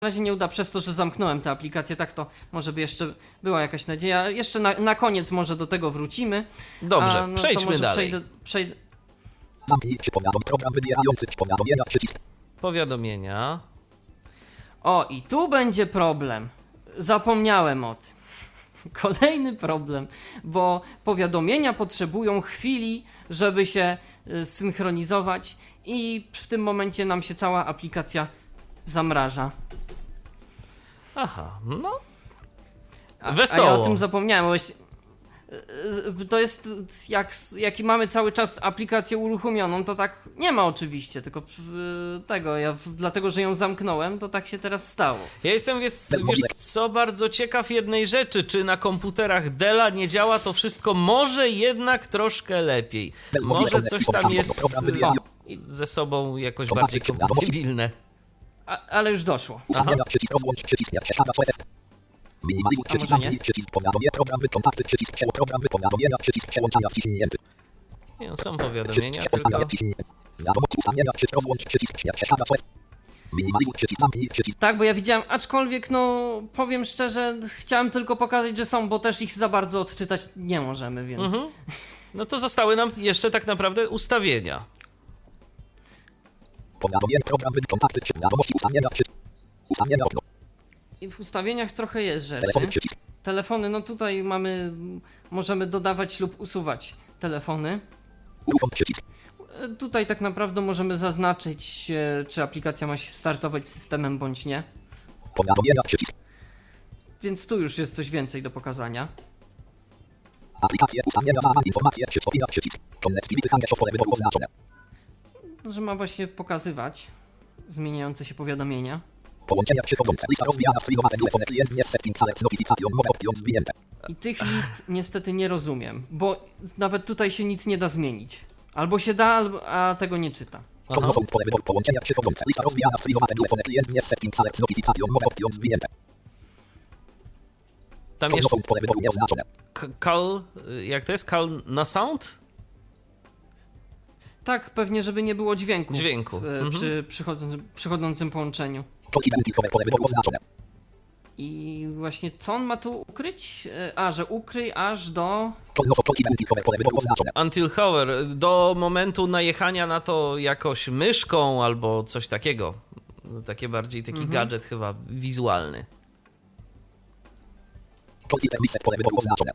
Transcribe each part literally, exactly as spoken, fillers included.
razie nie uda przez to, że zamknąłem tę aplikację, tak to może by jeszcze była jakaś nadzieja. Jeszcze na, na koniec może do tego wrócimy. Dobrze, A, no przejdźmy dalej. Przejdę, przejdę... Program wybierający powiadomienia, przycisk. Powiadomienia. O, i tu będzie problem. Zapomniałem o tym. Kolejny problem, bo powiadomienia potrzebują chwili, żeby się synchronizować i w tym momencie nam się cała aplikacja zamraża. Aha, no. A, Wesoło. a ja o tym zapomniałem. Właśnie, to jest, jak, jak mamy cały czas aplikację uruchomioną, to tak nie ma oczywiście, tylko tego, ja dlatego, że ją zamknąłem, to tak się teraz stało. Ja jestem, wiesz, wiesz co, bardzo ciekaw jednej rzeczy, czy na komputerach Della nie działa to wszystko może jednak troszkę lepiej. Może coś tam jest ze sobą jakoś bardziej kompatybilne. A, ale już doszło. Aha. Minimalizuj przycisk zamknij, przycisk powiadomienia, program kontakty, przycisk przełącz, program powiadomienia, przycisk przełączania wciśnięty. Nie, są powiadomienia, tylko... Tak, bo ja widziałem, aczkolwiek no powiem szczerze, chciałem tylko pokazać, że są, bo też ich za bardzo odczytać nie możemy, więc... Mhm. No to zostały nam jeszcze tak naprawdę ustawienia. Powiadomienia, program kontakty, wiadomości, ustawienia, ustawienia okno. I w ustawieniach trochę jest rzeczy. Telefony, przycisk. Telefony, no tutaj mamy, możemy dodawać lub usuwać telefony. Uruchom przycisk. Tutaj tak naprawdę możemy zaznaczyć, czy aplikacja ma się startować systemem bądź nie. Powiadomienia, przycisk. Więc tu już jest coś więcej do pokazania. Aplikacje, ustawienia, informacje, przypomina, przycisk. Connectivity, hangout, pole wyboru oznaczone. Że ma właśnie pokazywać zmieniające się powiadomienia. Połączenia przychodzące, lista rozwijana, sfrigowane, telefony, klient, nie settings, ale z notyfikacją, nowe opcje zwinięte. I tych list niestety nie rozumiem, bo nawet tutaj się nic nie da zmienić. Albo się da, albo, a tego nie czyta. Podnoszą pole wyboru, połączenia przychodzące, lista rozwijana, sfrigowane, telefony, klient, nie settings, ale z notyfikacją, nowe opcje zwinięte. Tam jeszcze... Podnoszą pole wyboru, nieoznaczone. K- call, jak to jest? Call na sound? Tak, pewnie, żeby nie było dźwięku. Dźwięku. W, Mhm. przy przychodzącym, przychodzącym połączeniu. Pole wyboru oznaczone. I właśnie co on ma tu ukryć? A, że ukryj aż do... Pole wyboru oznaczone. Until hover, do momentu najechania na to jakoś myszką albo coś takiego. Takie bardziej taki Mhm. gadżet chyba wizualny. Pole wyboru oznaczone.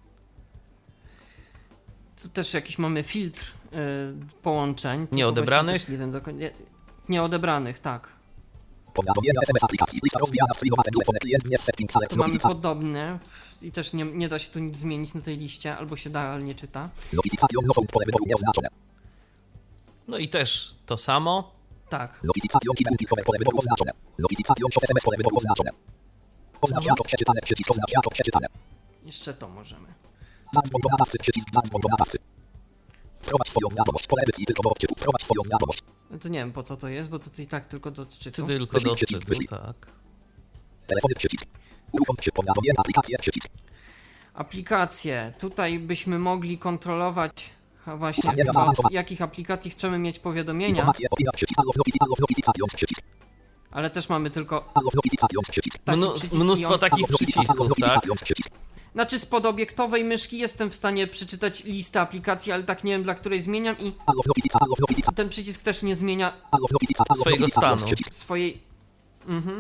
Tu też jakiś mamy filtr y, połączeń. tylko Nieodebranych? właśnie też Nie wiem dokładnie. Nieodebranych, tak. Powiadomienia S M S aplikacji, lista rozwijana, sfrigowane, telefony, klient, nie settings, ale z Tu mamy notyfikacją. podobne i też nie, nie da się tu nic zmienić na tej liście, albo się da, ale nie czyta. Notyfikacją, noszą pole wyboru nieoznaczone. No i też to samo. Tak. Notyfikacją, identikowe pole wyboru oznaczone. Notyfikacją, S M S pole wyboru oznaczone. Oznacz jako przeczytane, przycisk oznacz jako przeczytane. Jeszcze to możemy. Zadzwoń do nadawcy, przycisk zadzwoń do nadawcy. Wprowadź swoją wiadomość, pole edycji tylko do odczytu, wprowadź swoją wiadomość. No to nie wiem po co to jest, bo to i tak tylko do odczytu. Ty tylko do odczytu, tak. Telefony, przycisk. Uruchom przy powiadomienia, aplikacje, przycisk. Aplikacje. Tutaj byśmy mogli kontrolować ha, właśnie Ustawienia chyba, z zaawansowane. jakich aplikacji chcemy mieć powiadomienia, Informacje, opinia, przycisk, allo, notyfi- allo, notyfikacją, przycisk. ale też mamy tylko Allo, notyfikacją, przycisk. taki Mnu- przycisk i mnóstwo on- takich Allo, notyfi- allo, przycisków, tak? notyfikacją, przycisk. Znaczy spod obiektowej myszki jestem w stanie przeczytać listę aplikacji, ale tak nie wiem dla której zmieniam i Allo, notyfi- allo, notyfi- ten przycisk też nie zmienia allo, notyfi- allo, Swojego notyfikacją, stanu. przycisk. swojej... Mhm.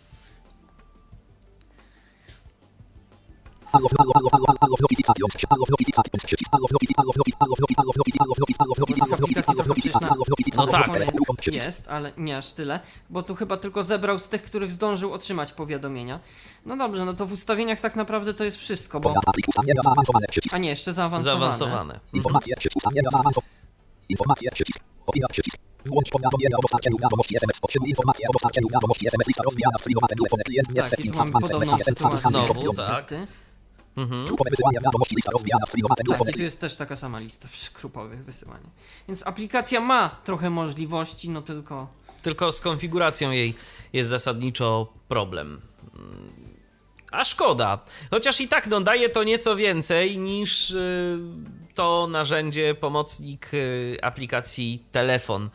Allo, allo, allo, allo, allo, notyfikacją, allo, notyfikacją, przycisk. Allo, notyfi- allo, notyfi- allo, notyfi- allo, notyfi- allo, notyfi- allo, notyfi- allo, notyfi- allo, notyfi- allo, notyfi- No allo, tak. notyfi- uruchom przycisk. Jest, ale nie aż tyle, bo tu chyba tylko zebrał z tych, których zdążył otrzymać powiadomienia. No dobrze, no to w ustawieniach tak naprawdę to jest wszystko, bo... Powiada- ustawienia zaawansowane, przycisk. A nie, jeszcze zaawansowane. Zaawansowane. Mhm. Informacje, przycisk. Ustawienia zaawansowane. Informacje, przycisk. Opinia, przycisk. Włącz powiadomienia o dostarczeniu wiadomości S M S. Otrzymuj informacje o dostarczeniu wiadomości S M S. Lista rozwijana, sfrigowane, telefony, klient, nie Tak, i settings, tu mamy advanced, podobną S M S, sytuację. Znowu, advanced, tak. Niestety. Mhm. grupowe wysyłania wiadomości, lista rozwijana, sfrigowane, Tak, telefony, i tu jest też taka sama lista przy grupowych wysyłaniach. Więc aplikacja ma trochę możliwości, no tylko... Tylko z konfiguracją jej jest zasadniczo problem. A szkoda. Chociaż i tak no, daje to nieco więcej niż y, to narzędzie, pomocnik y, aplikacji telefon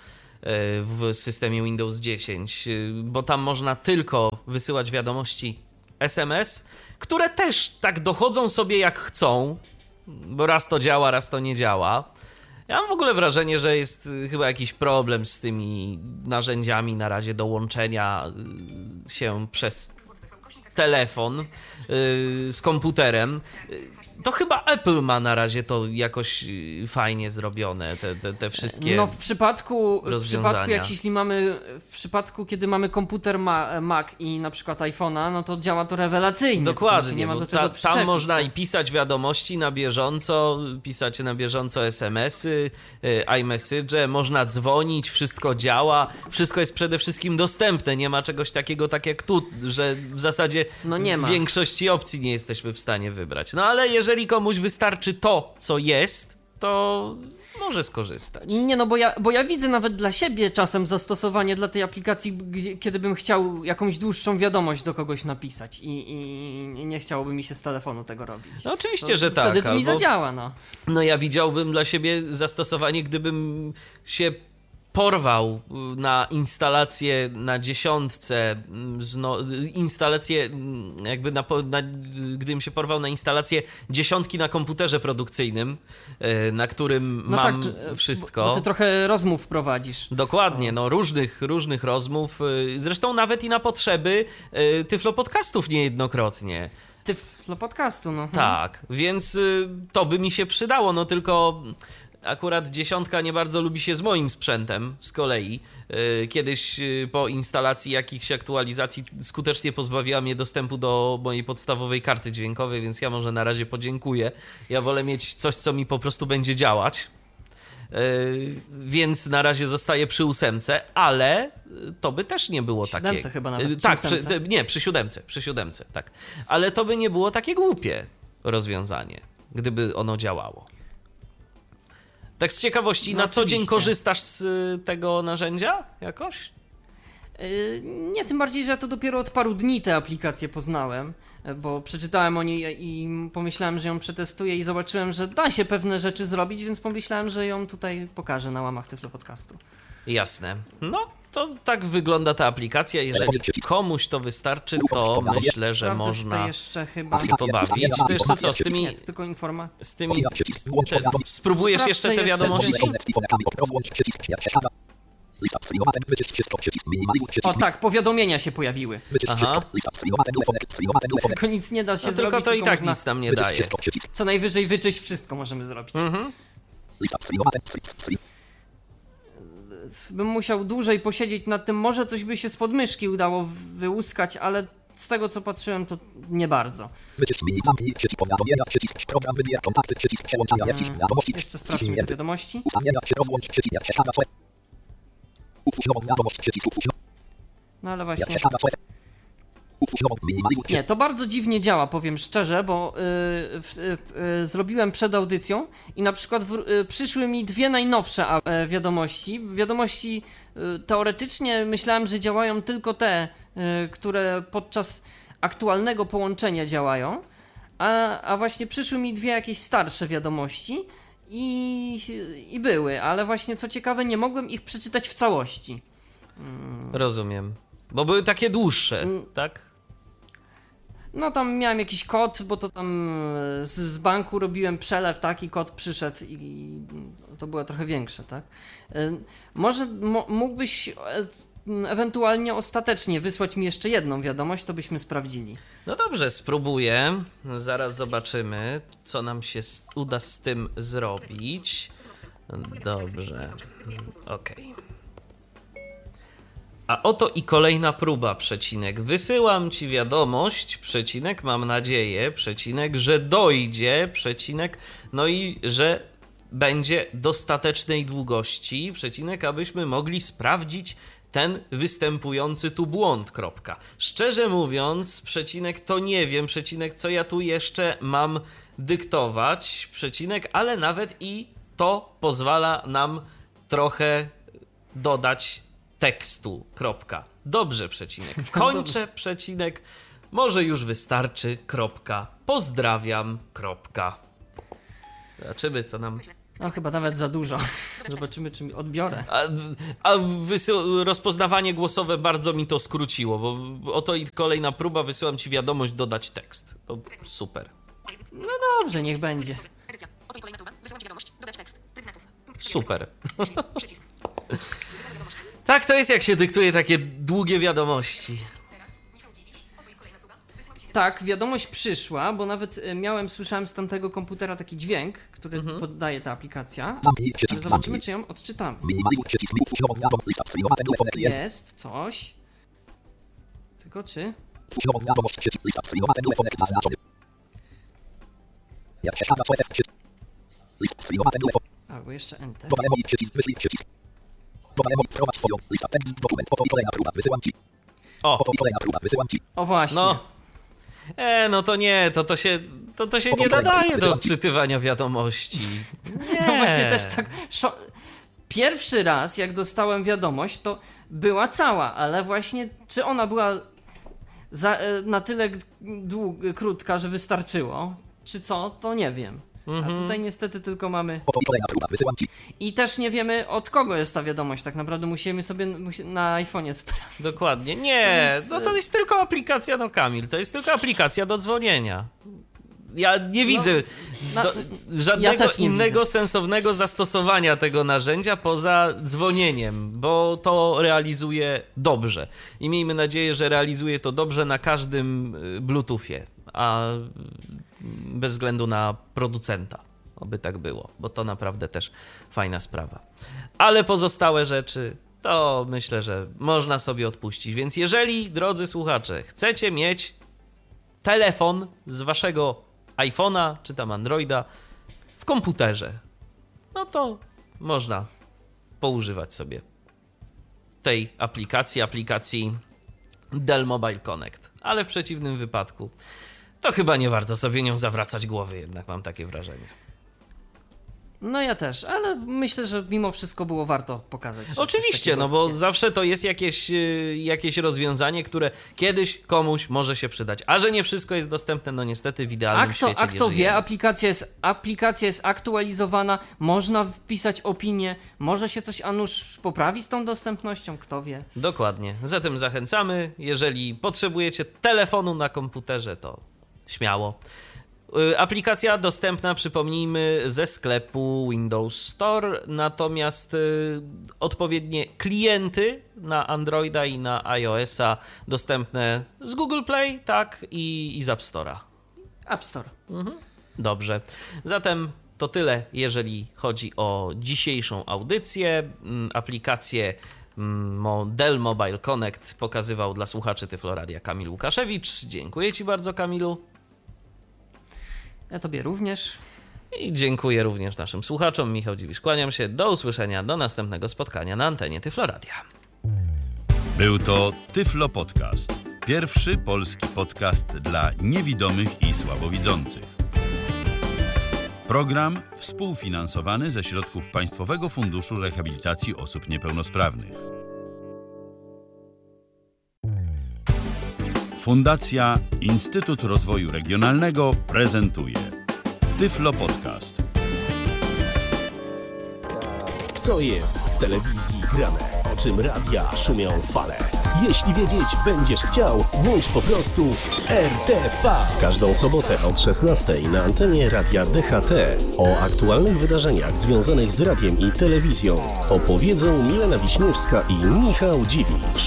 w systemie Windows dziesięć, bo tam można tylko wysyłać wiadomości S M S, które też tak dochodzą sobie jak chcą, bo raz to działa, raz to nie działa. Ja mam w ogóle wrażenie, że jest chyba jakiś problem z tymi narzędziami na razie do łączenia się przez telefon yy, z komputerem. To chyba Apple ma na razie to jakoś fajnie zrobione, te, te, te wszystkie No w przypadku, w przypadku jak jeśli mamy, w przypadku kiedy mamy komputer ma, Mac i na przykład iPhone'a, no to działa to rewelacyjnie. Dokładnie, nie ma bo do czego ta, tam można i pisać wiadomości na bieżąco, pisać na bieżąco S M S-y, iMessage, można dzwonić, wszystko działa, wszystko jest przede wszystkim dostępne, nie ma czegoś takiego tak jak tu, że w zasadzie no nie ma. większości opcji nie jesteśmy w stanie wybrać. No ale jeżeli Jeżeli komuś wystarczy to, co jest, to może skorzystać. Nie, no bo ja, bo ja widzę nawet dla siebie czasem zastosowanie dla tej aplikacji, gdzie, kiedy bym chciał jakąś dłuższą wiadomość do kogoś napisać i, i nie chciałoby mi się z telefonu tego robić. No oczywiście, to, że tak. Wtedy to albo... mi zadziała, no. No ja widziałbym dla siebie zastosowanie, gdybym się porwał na instalację na dziesiątce, no, instalację jakby na, na, gdybym się porwał na instalację dziesiątki na komputerze produkcyjnym, na którym no mam tak, wszystko. Bo ty trochę rozmów prowadzisz. Dokładnie, no różnych, różnych rozmów, zresztą nawet i na potrzeby Tyflo Podcastów niejednokrotnie. Tyflo Podcastu, no. Tak, więc to by mi się przydało, no tylko... Akurat dziesiątka nie bardzo lubi się z moim sprzętem z kolei. Kiedyś po instalacji jakichś aktualizacji skutecznie pozbawiła mnie dostępu do mojej podstawowej karty dźwiękowej, więc ja może na razie podziękuję. Ja wolę mieć coś, co mi po prostu będzie działać. Więc na razie zostaję przy ósemce, ale to by też nie było takie... Siódemce chyba nawet. Tak, przy, nie, przy siódemce, przy siódemce, tak. Ale to by nie było takie głupie rozwiązanie, gdyby ono działało. Tak z ciekawości, no na oczywiście. co dzień korzystasz z tego narzędzia jakoś? Yy, nie, tym bardziej, że ja to dopiero od paru dni tę aplikację poznałem, bo przeczytałem o niej i pomyślałem, że ją przetestuję i zobaczyłem, że da się pewne rzeczy zrobić, więc pomyślałem, że ją tutaj pokażę na łamach Tyflo Podcastu. Jasne. No, to tak wygląda ta aplikacja. Jeżeli komuś to wystarczy, to myślę, że Sprawdzę można jeszcze chyba... się pobawić. To jeszcze co, z tymi... Nie, tylko informa... Z tymi... Te, spróbujesz Sprawdzę jeszcze te jeszcze wiadomości? O tak, powiadomienia się pojawiły. Aha. Tylko nic nie da się No, zrobić. tylko to i tak można... nic nam nie daje. Co najwyżej wyczyść wszystko możemy zrobić. Mhm. Bym musiał dłużej posiedzieć nad tym, może coś by się z podmyszki udało wyłuskać, ale z tego co patrzyłem to nie bardzo. Hmm. Jeszcze sprawdźmy te wiadomości. No ale właśnie... Nie, to bardzo dziwnie działa, powiem szczerze, bo yy, yy, yy, zrobiłem przed audycją i na przykład w, yy, przyszły mi dwie najnowsze yy, wiadomości. Wiadomości yy, teoretycznie myślałem, że działają tylko te, yy, które podczas aktualnego połączenia działają, a, a właśnie przyszły mi dwie jakieś starsze wiadomości i, i były, ale właśnie co ciekawe nie mogłem ich przeczytać w całości. Hmm. Rozumiem. Bo były takie dłuższe, hmm. tak? No tam miałem jakiś kod, bo to tam z, z banku robiłem przelew, taki kod przyszedł i to było trochę większe, tak? Może mo, mógłbyś ewentualnie ostatecznie wysłać mi jeszcze jedną wiadomość, to byśmy sprawdzili. No dobrze, spróbuję. Zaraz zobaczymy, co nam się uda z tym zrobić. Dobrze, okej. Okay. A oto i kolejna próba, przecinek. Wysyłam ci wiadomość, przecinek, mam nadzieję, przecinek, że dojdzie, przecinek, no i że będzie dostatecznej długości, przecinek, abyśmy mogli sprawdzić ten występujący tu błąd, kropka. Szczerze mówiąc, przecinek, to nie wiem, przecinek, co ja tu jeszcze mam dyktować, przecinek, ale nawet i to pozwala nam trochę dodać tekstu, kropka. Dobrze, przecinek. Kończę, przecinek. Może już wystarczy, kropka. Pozdrawiam, kropka. Zobaczymy, co nam No chyba nawet za dużo. Zobaczymy, czy mi odbiorę. A, a wysył, rozpoznawanie głosowe bardzo mi to skróciło, bo oto i kolejna próba, wysyłam ci wiadomość, dodać tekst. To super. No dobrze, niech będzie. Super. Tak to jest, jak się dyktuje takie długie wiadomości. Tak, wiadomość przyszła, bo nawet e, miałem, słyszałem z tamtego komputera taki dźwięk, który Mhm. poddaje ta aplikacja. Zamknij Ale przycisk, zobaczymy, zamknij. czy ją odczytamy. Minimalizuj przycisk, mix, usiłową wiadomość, lista sfriowane, telefon, klient. Jest coś. Tylko czy? Usiłową wiadomość, przycisk, lista sfriowane, telefon, zaznaczony. Jak się stawia, poetę, przycisk. List sfriowane, telefon. Albo jeszcze Enter. Dodaj emoji, przycisk, wyślij przycisk. Dodaj emoji, wprowadź swoją, lista, tekst, dokument, oto i kolejna próba, wysyłam ci. O, Oto i kolejna próba, wysyłam ci. O właśnie. no. E, no to nie, to to się, to, to się nie nadaje do odczytywania wiadomości. Nie. No właśnie też tak. Szo- Pierwszy raz, jak dostałem wiadomość, to była cała, ale właśnie czy ona była za, e, na tyle g- dług- krótka, że wystarczyło, czy co, to nie wiem. A tutaj niestety tylko mamy. Oto i kolejna próba, wysyłam ci. I też nie wiemy, od kogo jest ta wiadomość. Tak naprawdę musimy sobie musi- na iPhone'ie sprawdzić. Dokładnie. Nie, Więc, no to jest tylko aplikacja, no Kamil, to jest tylko aplikacja do dzwonienia. Ja nie widzę na- do, żadnego ja też nie innego widzę. sensownego zastosowania tego narzędzia poza dzwonieniem, bo to realizuje dobrze. I miejmy nadzieję, że realizuje to dobrze na każdym y, Bluetoothie, a y, bez względu na producenta, oby tak było, bo to naprawdę też fajna sprawa. Ale pozostałe rzeczy to myślę, że można sobie odpuścić. Więc jeżeli, drodzy słuchacze, chcecie mieć telefon z waszego iPhone'a czy tam Androida w komputerze, no to można poużywać sobie tej aplikacji, aplikacji Dell Mobile Connect. Ale w przeciwnym wypadku to chyba nie warto sobie nią zawracać głowy, jednak mam takie wrażenie. No ja też, ale myślę, że mimo wszystko było warto pokazać. że coś Oczywiście, takiego no bo jest. zawsze to jest jakieś, y, jakieś rozwiązanie, które kiedyś komuś może się przydać. A że nie wszystko jest dostępne, no niestety w idealnym A kto, świecie a kto nie wie, żyjemy. aplikacja jest, aplikacja jest aktualizowana, można wpisać opinię, może się coś, a nuż poprawi z tą dostępnością, kto wie. Dokładnie. Zatem zachęcamy, jeżeli potrzebujecie telefonu na komputerze, to śmiało. Y, Aplikacja dostępna, przypomnijmy, ze sklepu Windows Store, natomiast y, odpowiednie klienty na Androida i na iOS-a dostępne z Google Play, tak, i, i z App Store'a. App Store. Dobrze. Zatem to tyle, jeżeli chodzi o dzisiejszą audycję. Mm, Aplikację mm, Mo- Dell Mobile Connect pokazywał dla słuchaczy Tyfloradia Kamil Łukaszewicz. Dziękuję ci bardzo, Kamilu. Ja tobie również. I dziękuję również naszym słuchaczom. Michał Dziwisz, kłaniam się. Do usłyszenia, do następnego spotkania na antenie Tyfloradia. Był to Tyflo Podcast. Pierwszy polski podcast dla niewidomych i słabowidzących. Program współfinansowany ze środków Państwowego Funduszu Rehabilitacji Osób Niepełnosprawnych. Fundacja Instytut Rozwoju Regionalnego prezentuje Tyflo Podcast. Co jest w telewizji grane? O czym radia szumią fale? Jeśli wiedzieć będziesz chciał, włącz po prostu R T V. W każdą sobotę od szesnastej na antenie Radia D H T o aktualnych wydarzeniach związanych z radiem i telewizją opowiedzą Milena Wiśniewska i Michał Dziwisz.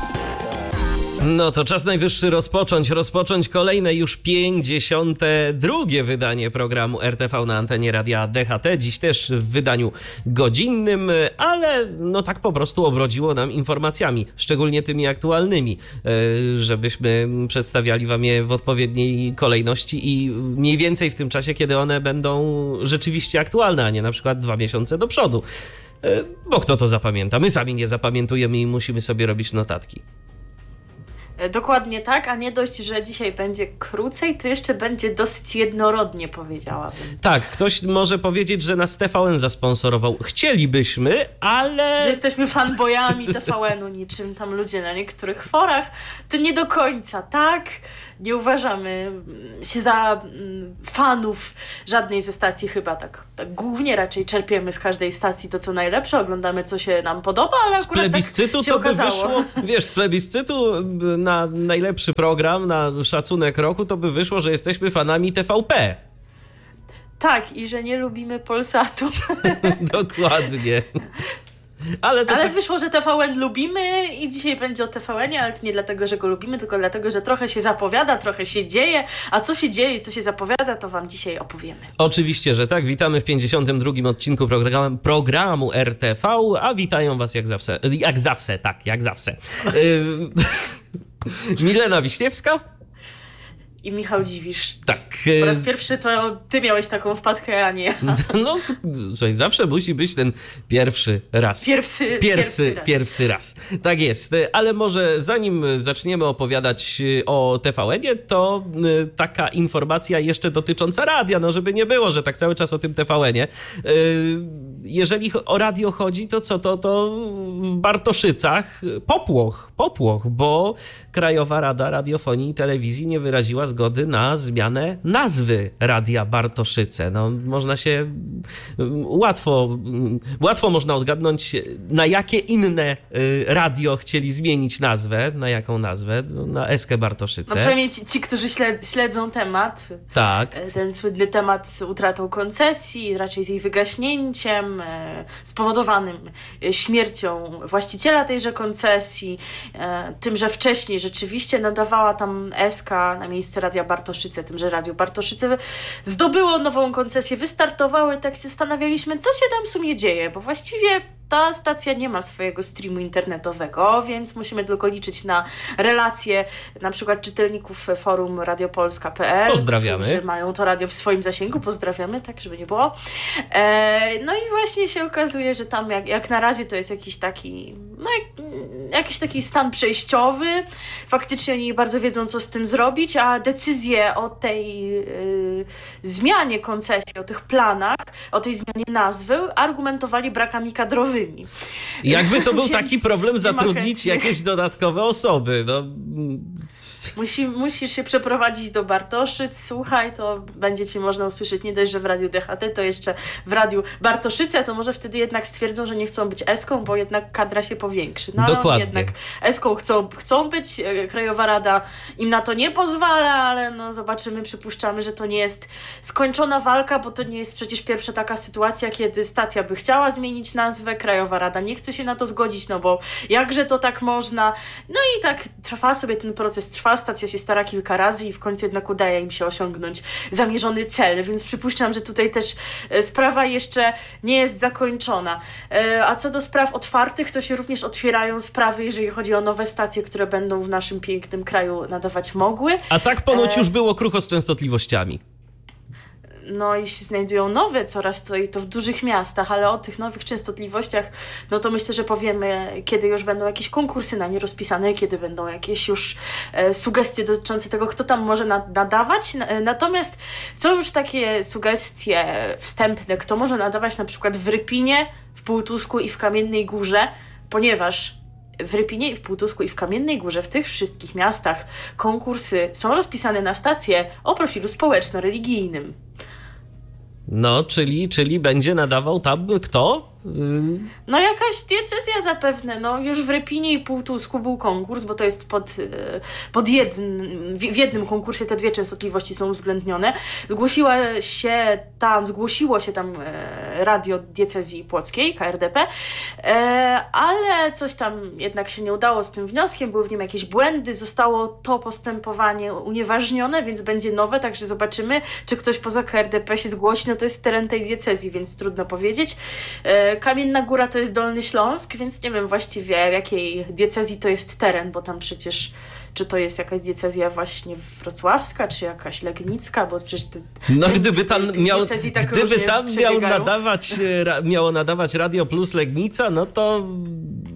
No to czas najwyższy rozpocząć, rozpocząć kolejne już pięćdziesiąte drugie wydanie programu R T V na antenie Radia D H T. Dziś też w wydaniu godzinnym, ale no tak po prostu obrodziło nam informacjami, szczególnie tymi aktualnymi, żebyśmy przedstawiali wam je w odpowiedniej kolejności i mniej więcej w tym czasie, kiedy one będą rzeczywiście aktualne, a nie na przykład dwa miesiące do przodu. Bo kto to zapamięta? My sami nie zapamiętujemy i musimy sobie robić notatki. Dokładnie tak, a nie dość, że dzisiaj będzie krócej, to jeszcze będzie dosyć jednorodnie, powiedziałabym. Tak, ktoś może powiedzieć, że nas T V N zasponsorował. Chcielibyśmy, ale... Że jesteśmy fanboyami T V N-u, niczym tam ludzie na niektórych forach. To nie do końca, tak? Nie uważamy się za fanów żadnej ze stacji chyba, tak, tak głównie raczej czerpiemy z każdej stacji to, co najlepsze, oglądamy, co się nam podoba, ale z akurat plebiscytu tak się to by okazało. wyszło, wiesz, z plebiscytu na najlepszy program, na szacunek roku, to by wyszło, że jesteśmy fanami T V P. Tak, i że nie lubimy Polsatu. Dokładnie. Ale, to ale tak... wyszło, że T V N lubimy i dzisiaj będzie o T V N-ie, ale to nie dlatego, że go lubimy, tylko dlatego, że trochę się zapowiada, trochę się dzieje, a co się dzieje i co się zapowiada, to wam dzisiaj opowiemy. Oczywiście, że tak. Witamy w pięćdziesiątym drugim odcinku program, programu R T V, a witają was jak zawsze, jak zawsze, tak, jak zawsze. Milena Wiśniewska. I Michał Dziwisz. Tak. Po raz pierwszy to ty miałeś taką wpadkę, a nie ja. No, słuchaj, zawsze musi być ten pierwszy raz. Pierwszy, pierwszy, pierwszy raz. Pierwszy raz. Tak jest. Ale może zanim zaczniemy opowiadać o T V N-ie, to taka informacja jeszcze dotycząca radia, no żeby nie było, że tak cały czas o tym T V N-ie. Jeżeli o radio chodzi, to co, to, to w Bartoszycach popłoch, popłoch, bo Krajowa Rada Radiofonii i Telewizji nie wyraziła zgody na zmianę nazwy Radia Bartoszyce. No, można się łatwo, łatwo można odgadnąć, na jakie inne radio chcieli zmienić nazwę, na jaką nazwę, na S K Bartoszyce. No przynajmniej ci, ci którzy śled, śledzą temat, tak. Ten słynny temat z utratą koncesji, raczej z jej wygaśnięciem, spowodowanym śmiercią właściciela tejże koncesji, tym, że wcześniej rzeczywiście nadawała tam S K na miejsce Radia Bartoszyce, tym, że Radio Bartoszyce zdobyło nową koncesję, wystartowały, tak się zastanawialiśmy, co się tam w sumie dzieje, bo właściwie ta stacja nie ma swojego streamu internetowego, więc musimy tylko liczyć na relacje na przykład czytelników forum radiopolska kropka p l, pozdrawiamy, którzy mają to radio w swoim zasięgu, pozdrawiamy, tak żeby nie było. E, no i właśnie się okazuje, że tam jak, jak na razie to jest jakiś taki no jak, jakiś taki stan przejściowy, faktycznie oni bardzo wiedzą, co z tym zrobić, a decyzję o tej y, zmianie koncesji, o tych planach, o tej zmianie nazwy argumentowali brakami kadrowymi. Jakby to był taki problem zatrudnić jakieś dodatkowe osoby. No. Musi, musisz się przeprowadzić do Bartoszyc, słuchaj, to będzie ci można usłyszeć nie dość, że w Radiu D H T, to jeszcze w Radiu Bartoszyce, to może wtedy jednak stwierdzą, że nie chcą być eską, bo jednak kadra się powiększy. No dokładnie. Jednak eską chcą, chcą być, Krajowa Rada im na to nie pozwala, ale no zobaczymy, przypuszczamy, że to nie jest skończona walka, bo to nie jest przecież pierwsza taka sytuacja, kiedy stacja by chciała zmienić nazwę, Krajowa Rada nie chce się na to zgodzić, no bo jakże to tak można? No i tak trwa sobie ten proces, trwa, stacja się stara kilka razy i w końcu jednak udaje im się osiągnąć zamierzony cel, więc przypuszczam, że tutaj też sprawa jeszcze nie jest zakończona. A co do spraw otwartych, to się również otwierają sprawy, jeżeli chodzi o nowe stacje, które będą w naszym pięknym kraju nadawać mogły. A tak ponoć już było krucho z częstotliwościami. No i się znajdują nowe coraz to i to w dużych miastach, ale o tych nowych częstotliwościach, no to myślę, że powiemy, kiedy już będą jakieś konkursy na nie rozpisane, kiedy będą jakieś już e, sugestie dotyczące tego, kto tam może nad- nadawać. Natomiast są już takie sugestie wstępne, kto może nadawać na przykład w Rypinie, w Półtusku i w Kamiennej Górze, ponieważ w Rypinie, i w Półtusku i w Kamiennej Górze, w tych wszystkich miastach konkursy są rozpisane na stacje o profilu społeczno-religijnym. No, czyli, czyli będzie nadawał tam kto? No jakaś diecezja zapewne, no już w Rypinie i Półtusku był konkurs, bo to jest pod, pod jednym, w jednym konkursie te dwie częstotliwości są uwzględnione. Zgłosiła się tam, zgłosiło się tam radio diecezji płockiej, K R D P, ale coś tam jednak się nie udało z tym wnioskiem, były w nim jakieś błędy, zostało to postępowanie unieważnione, więc będzie nowe, także zobaczymy, czy ktoś poza K R D P się zgłosi, no to jest teren tej diecezji, więc trudno powiedzieć. Kamienna Góra to jest Dolny Śląsk, więc nie wiem właściwie w jakiej diecezji to jest teren, bo tam przecież czy to jest jakaś diecezja właśnie wrocławska, czy jakaś legnicka, bo przecież te, no te, gdyby tam te miał, tak gdyby tam miał nadawać, ra, miało nadawać Radio Plus Legnica, no to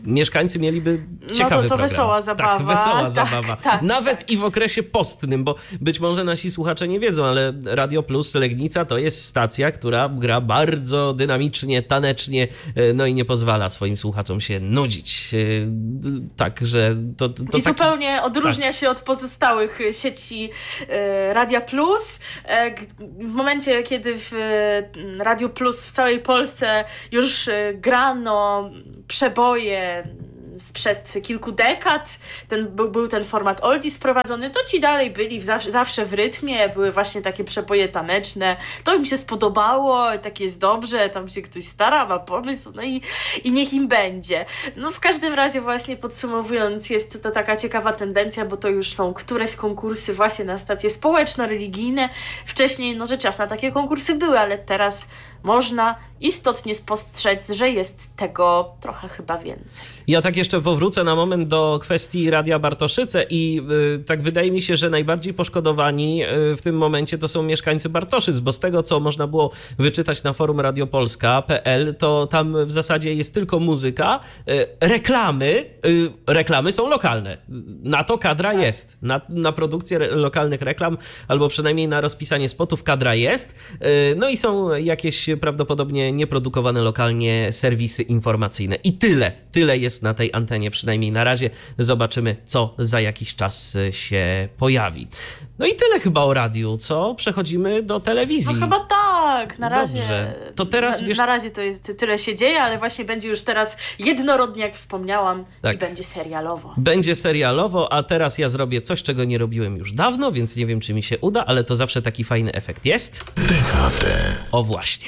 mieszkańcy mieliby ciekawy No to, to program. wesoła zabawa. Tak, wesoła tak, zabawa. Tak, Nawet tak. i w okresie postnym, bo być może nasi słuchacze nie wiedzą, ale Radio Plus Legnica to jest stacja, która gra bardzo dynamicznie, tanecznie, no i nie pozwala swoim słuchaczom się nudzić. Także to, to, to I taki... zupełnie odróżnia tak. się od pozostałych sieci e, Radia Plus. E, g- w momencie, kiedy w e, Radio Plus w całej Polsce już e, grano przeboje sprzed kilku dekad, ten, był, był ten format oldies sprowadzony, to ci dalej byli w zawsze, zawsze w rytmie, były właśnie takie przeboje taneczne, to im się spodobało, tak jest dobrze, tam się ktoś stara, ma pomysł, no i, i niech im będzie. No w każdym razie właśnie podsumowując, jest to taka ciekawa tendencja, bo to już są któreś konkursy właśnie na stacje społeczno-religijne. Wcześniej, no rzecz jasna, takie konkursy były, ale teraz można istotnie spostrzec, że jest tego trochę chyba więcej. Ja tak jeszcze powrócę na moment do kwestii Radia Bartoszyce i y, tak wydaje mi się, że najbardziej poszkodowani y, w tym momencie to są mieszkańcy Bartoszyc, bo z tego, co można było wyczytać na forum radiopolska kropka p l, to tam w zasadzie jest tylko muzyka, y, reklamy, y, reklamy są lokalne. Na to kadra tak. jest. Na, na produkcję re- lokalnych reklam, albo przynajmniej na rozpisanie spotów kadra jest. Y, no i są jakieś prawdopodobnie nieprodukowane lokalnie serwisy informacyjne. I tyle. Tyle jest na tej antenie, przynajmniej na razie. Zobaczymy, co za jakiś czas się pojawi. No i tyle chyba o radiu, co? Przechodzimy do telewizji. No chyba tak, na razie. Dobrze. To teraz na, wiesz... na razie to jest tyle się dzieje, ale właśnie będzie już teraz jednorodnie, jak wspomniałam, tak. I będzie serialowo. Będzie serialowo, a teraz ja zrobię coś, czego nie robiłem już dawno, więc nie wiem, czy mi się uda, ale to zawsze taki fajny efekt jest. D H T. O właśnie.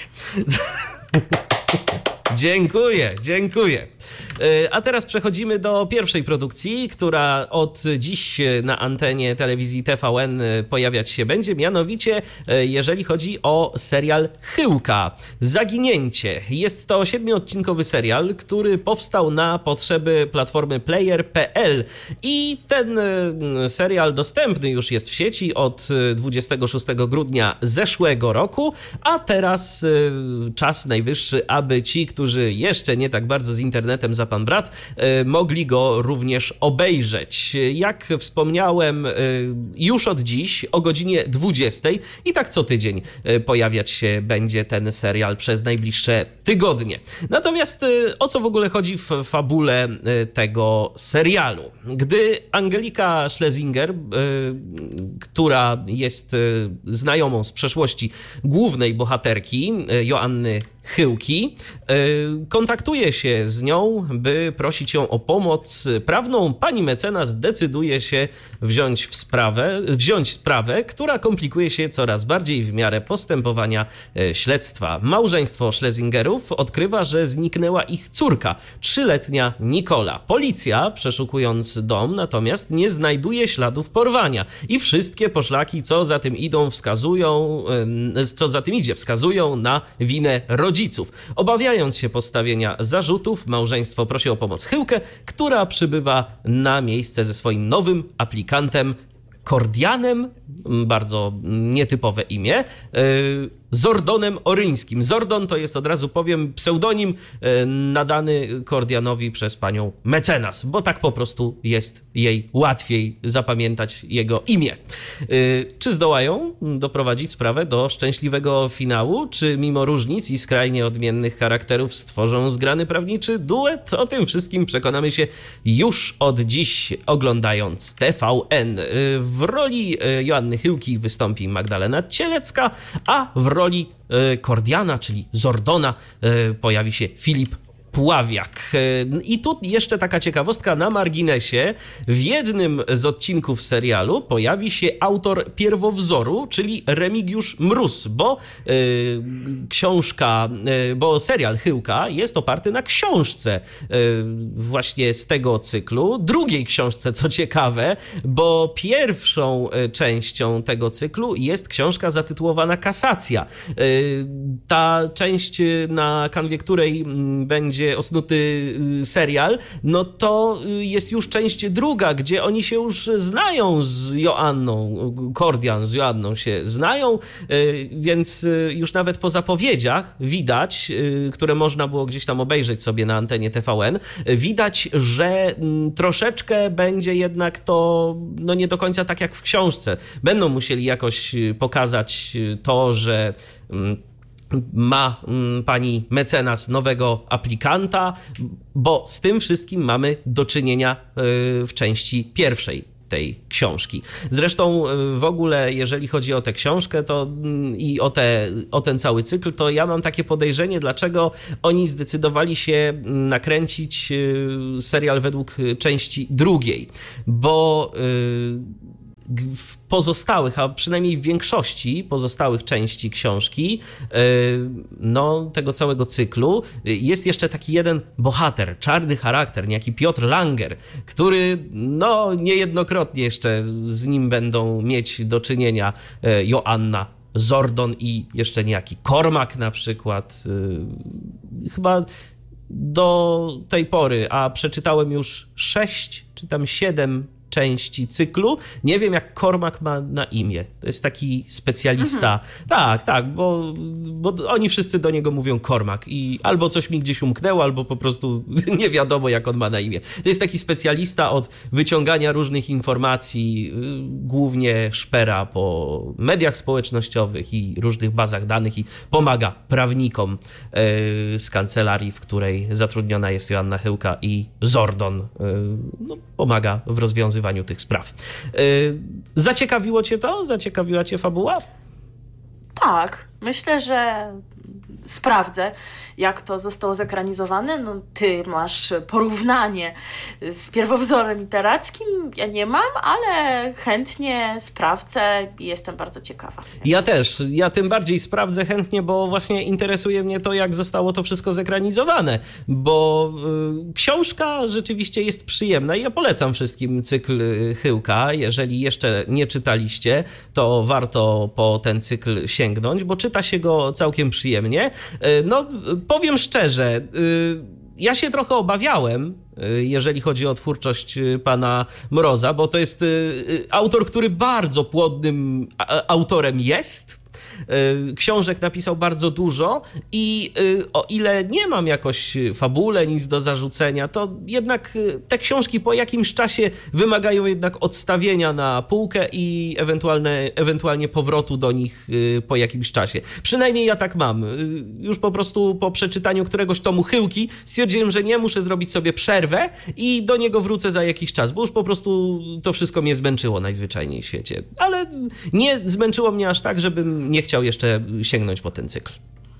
Dziękuję, dziękuję. A teraz przechodzimy do pierwszej produkcji, która od dziś na antenie telewizji T V N pojawiać się będzie, mianowicie jeżeli chodzi o serial Chyłka. Zaginięcie. Jest to siedmiodcinkowy serial, który powstał na potrzeby platformy player kropka p l i ten serial dostępny już jest w sieci od dwudziestego szóstego grudnia zeszłego roku, a teraz czas najwyższy, aby ci, którzy jeszcze nie tak bardzo z internetem za pan brat, mogli go również obejrzeć. Jak wspomniałem, już od dziś o godzinie dwudziestej i tak co tydzień pojawiać się będzie ten serial przez najbliższe tygodnie. Natomiast o co w ogóle chodzi w fabule tego serialu? Gdy Angelika Schlesinger, która jest znajomą z przeszłości głównej bohaterki, Joanny Chyłki, kontaktuje się z nią, by prosić ją o pomoc prawną, pani mecenas decyduje się wziąć w sprawę, wziąć sprawę, która komplikuje się coraz bardziej w miarę postępowania śledztwa. Małżeństwo Schlesingerów odkrywa, że zniknęła ich córka, trzyletnia Nikola. Policja, przeszukując dom, natomiast nie znajduje śladów porwania i wszystkie poszlaki, co za tym idą, wskazują, co za tym idzie, wskazują na winę rodziców. rodziców. Obawiając się postawienia zarzutów, małżeństwo prosi o pomoc Chyłkę, która przybywa na miejsce ze swoim nowym aplikantem Kordianem, bardzo nietypowe imię, Zordonem Oryńskim. Zordon to jest, od razu powiem, pseudonim nadany Kordianowi przez panią mecenas, bo tak po prostu jest jej łatwiej zapamiętać jego imię. Czy zdołają doprowadzić sprawę do szczęśliwego finału? Czy mimo różnic i skrajnie odmiennych charakterów stworzą zgrany prawniczy duet? O tym wszystkim przekonamy się już od dziś, oglądając T V N. W roli Joanny Chyłki wystąpi Magdalena Cielecka, a w roli Kordiana, czyli Zordona, pojawi się Filip Puławiak. I tu jeszcze taka ciekawostka na marginesie. W jednym z odcinków serialu pojawi się autor pierwowzoru, czyli Remigiusz Mróz, bo yy, książka, yy, bo serial Chyłka jest oparty na książce yy, właśnie z tego cyklu. Drugiej książce, co ciekawe, bo pierwszą częścią tego cyklu jest książka zatytułowana Kasacja. Yy, ta część, na kanwie której będzie będzie osnuty serial, no to jest już część druga, gdzie oni się już znają z Joanną, Kordian z Joanną się znają, więc już nawet po zapowiedziach widać, które można było gdzieś tam obejrzeć sobie na antenie T V N, widać, że troszeczkę będzie jednak to no nie do końca tak jak w książce. Będą musieli jakoś pokazać to, że ma pani mecenas nowego aplikanta, bo z tym wszystkim mamy do czynienia w części pierwszej tej książki. Zresztą w ogóle, jeżeli chodzi o tę książkę to i o, te, o ten cały cykl, to ja mam takie podejrzenie, dlaczego oni zdecydowali się nakręcić serial według części drugiej, bo w pozostałych, a przynajmniej w większości pozostałych części książki, no tego całego cyklu, jest jeszcze taki jeden bohater, czarny charakter, niejaki Piotr Langer, który no niejednokrotnie jeszcze z nim będą mieć do czynienia Joanna Zordon i jeszcze niejaki Cormac na przykład. Chyba do tej pory, a przeczytałem już sześć czy tam siedem części cyklu. Nie wiem, jak Cormac ma na imię. To jest taki specjalista. Mhm. Tak, tak, bo, bo oni wszyscy do niego mówią Cormac i albo coś mi gdzieś umknęło, albo po prostu nie wiadomo, jak on ma na imię. To jest taki specjalista od wyciągania różnych informacji, głównie szpera po mediach społecznościowych i różnych bazach danych i pomaga prawnikom z kancelarii, w której zatrudniona jest Joanna Chyłka i Zordon. No, pomaga w rozwiązywaniu tych spraw. Zaciekawiło cię to? Zaciekawiła cię fabuła? Tak, myślę, że sprawdzę, jak to zostało zekranizowane. No, ty masz porównanie z pierwowzorem literackim, ja nie mam, ale chętnie sprawdzę i jestem bardzo ciekawa. Ja też, ja tym bardziej sprawdzę chętnie, bo właśnie interesuje mnie to, jak zostało to wszystko zekranizowane, bo y, książka rzeczywiście jest przyjemna i ja polecam wszystkim cykl Chyłka. Jeżeli jeszcze nie czytaliście, to warto po ten cykl sięgnąć, bo czyta się go całkiem przyjemnie. Y, no, powiem szczerze, ja się trochę obawiałem, jeżeli chodzi o twórczość pana Mroza, bo to jest autor, który bardzo płodnym autorem jest. Książek napisał bardzo dużo i o ile nie mam jakoś fabule, nic do zarzucenia, to jednak te książki po jakimś czasie wymagają jednak odstawienia na półkę i ewentualne, ewentualnie powrotu do nich po jakimś czasie. Przynajmniej ja tak mam. Już po prostu po przeczytaniu któregoś tomu Chyłki stwierdziłem, że nie, muszę zrobić sobie przerwę i do niego wrócę za jakiś czas, bo już po prostu to wszystko mnie zmęczyło najzwyczajniej w świecie. Ale nie zmęczyło mnie aż tak, żebym nie chciał jeszcze sięgnąć po ten cykl.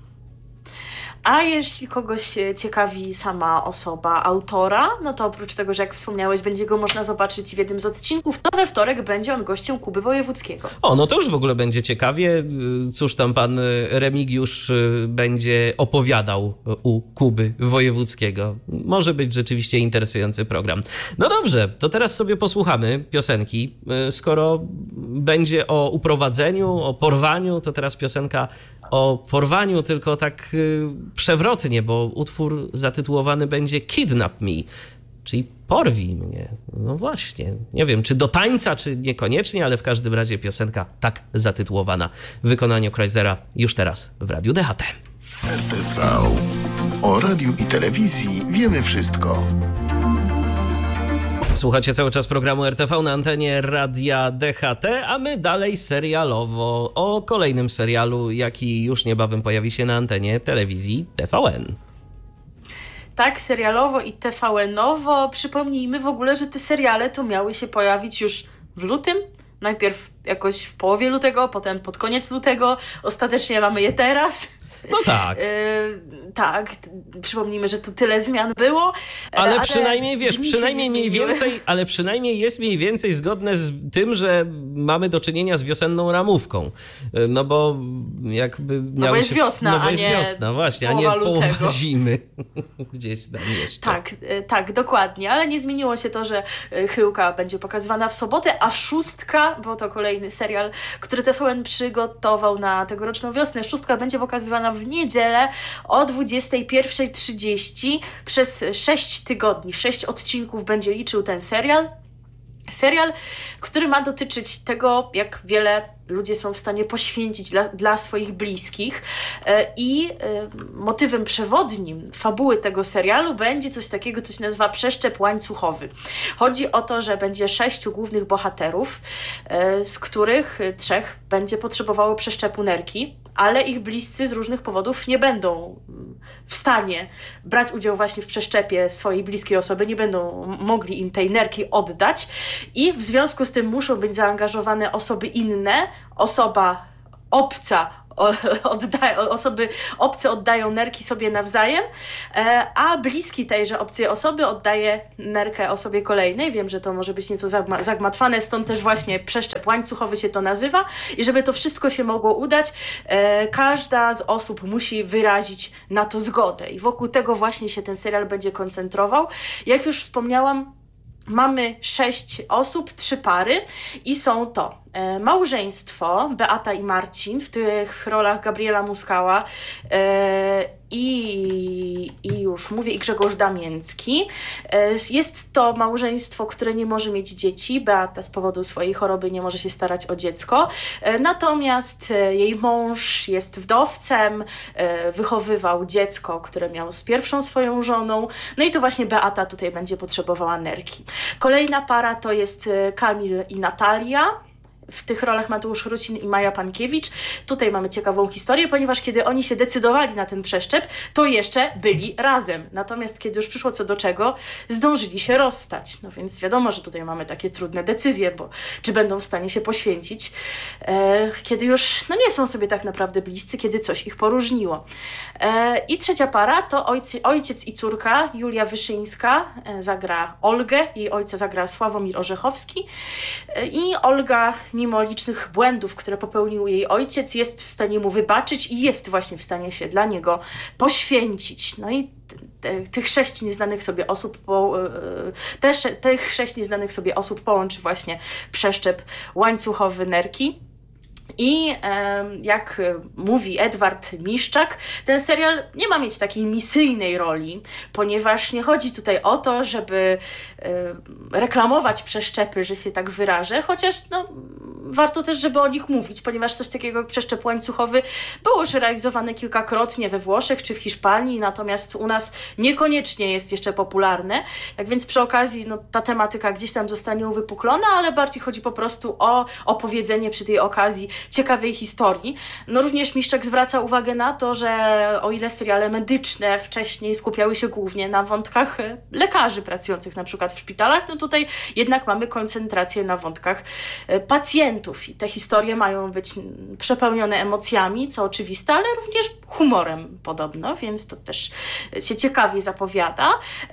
A jeśli kogoś ciekawi sama osoba autora, no to oprócz tego, że jak wspomniałeś, będzie go można zobaczyć w jednym z odcinków, to we wtorek będzie on gościem Kuby Wojewódzkiego. O, no to już w ogóle będzie ciekawie. Cóż tam pan Remigiusz będzie opowiadał u Kuby Wojewódzkiego. Może być rzeczywiście interesujący program. No dobrze, to teraz sobie posłuchamy piosenki. Skoro będzie o uprowadzeniu, o porwaniu, to teraz piosenka o porwaniu, tylko tak przewrotnie, bo utwór zatytułowany będzie Kidnap Me, czyli porwij mnie. No właśnie, nie wiem, czy do tańca, czy niekoniecznie, ale w każdym razie piosenka tak zatytułowana w wykonaniu Kreuzera już teraz w Radiu D H T. R T V. O radiu i telewizji wiemy wszystko. Słuchacie cały czas programu R T V na antenie Radia D H T, a my dalej serialowo o kolejnym serialu, jaki już niebawem pojawi się na antenie telewizji T V N. Tak, serialowo i T V N-owo. Przypomnijmy w ogóle, że te seriale to miały się pojawić już w lutym. Najpierw jakoś w połowie lutego, potem pod koniec lutego. Ostatecznie mamy je teraz. No tak. Yy, tak, przypomnijmy, że to tyle zmian było. Ale, ale przynajmniej, wiesz, przynajmniej mniej więcej, ale przynajmniej jest mniej więcej zgodne z tym, że mamy do czynienia z wiosenną ramówką. No bo jakby No bo jest się, wiosna, no bo a jest nie wiosna, właśnie, a nie połowa zimy. Gdzieś tam jeszcze. Tak, tak, dokładnie, ale nie zmieniło się to, że Chyłka będzie pokazywana w sobotę, a Szóstka, bo to kolejny serial, który T V N przygotował na tegoroczną wiosnę, Szóstka będzie pokazywana Państwa w niedzielę o dwudziestej pierwszej trzydzieści. Przez sześć tygodni, sześć odcinków będzie liczył ten serial. Serial, który ma dotyczyć tego, jak wiele ludzie są w stanie poświęcić dla, dla swoich bliskich. I motywem przewodnim fabuły tego serialu będzie coś takiego, co się nazywa przeszczep łańcuchowy. Chodzi o to, że będzie sześciu głównych bohaterów, z których trzech będzie potrzebowało przeszczepu nerki, ale ich bliscy z różnych powodów nie będą w stanie brać udziału właśnie w przeszczepie swojej bliskiej osoby, nie będą mogli im tej nerki oddać i w związku z tym muszą być zaangażowane osoby inne, osoba obca, odda, osoby obce oddają nerki sobie nawzajem, a bliski tejże obcej osoby oddaje nerkę osobie kolejnej. Wiem, że to może być nieco zagmatwane, stąd też właśnie przeszczep łańcuchowy się to nazywa i żeby to wszystko się mogło udać, każda z osób musi wyrazić na to zgodę i wokół tego właśnie się ten serial będzie koncentrował. Jak już wspomniałam, mamy sześć osób, trzy pary i są to e, małżeństwo Beata i Marcin, w tych rolach Gabriela Muskała e, i, i już mówię, i Grzegorz Damięcki. E, jest to małżeństwo, które nie może mieć dzieci. Beata z powodu swojej choroby nie może się starać o dziecko. E, natomiast e, jej mąż jest wdowcem, e, wychowywał dziecko, które miał z pierwszą swoją żoną. No i to właśnie Beata tutaj będzie potrzebowała nerki. Kolejna para to jest Kamil i Natalia. W tych rolach Mateusz Rusin i Maja Pankiewicz. Tutaj mamy ciekawą historię, ponieważ kiedy oni się decydowali na ten przeszczep, to jeszcze byli razem. Natomiast kiedy już przyszło co do czego, zdążyli się rozstać. No więc wiadomo, że tutaj mamy takie trudne decyzje, bo czy będą w stanie się poświęcić, e, kiedy już no nie są sobie tak naprawdę bliscy, kiedy coś ich poróżniło. E, I trzecia para to ojcy, ojciec i córka. Julia Wyszyńska e, zagra Olgę, jej ojca zagra Sławomir Orzechowski e, i Olga, mimo licznych błędów, które popełnił jej ojciec, jest w stanie mu wybaczyć i jest właśnie w stanie się dla niego poświęcić. No i te, tych sześć nieznanych sobie osób, po, te, tych sześć nieznanych sobie osób połączy właśnie przeszczep łańcuchowy nerki. I e, jak mówi Edward Miszczak, ten serial nie ma mieć takiej misyjnej roli, ponieważ nie chodzi tutaj o to, żeby e, reklamować przeszczepy, że się tak wyrażę, chociaż no, warto też, żeby o nich mówić, ponieważ coś takiego jak przeszczep łańcuchowy było już realizowane kilkakrotnie we Włoszech czy w Hiszpanii, natomiast u nas niekoniecznie jest jeszcze popularne. Tak więc przy okazji no, ta tematyka gdzieś tam zostanie uwypuklona, ale bardziej chodzi po prostu o opowiedzenie przy tej okazji ciekawej historii. No również Miszczak zwraca uwagę na to, że o ile seriale medyczne wcześniej skupiały się głównie na wątkach lekarzy pracujących na przykład w szpitalach, no tutaj jednak mamy koncentrację na wątkach pacjentów i te historie mają być przepełnione emocjami, co oczywiste, ale również humorem podobno, więc to też się ciekawie zapowiada.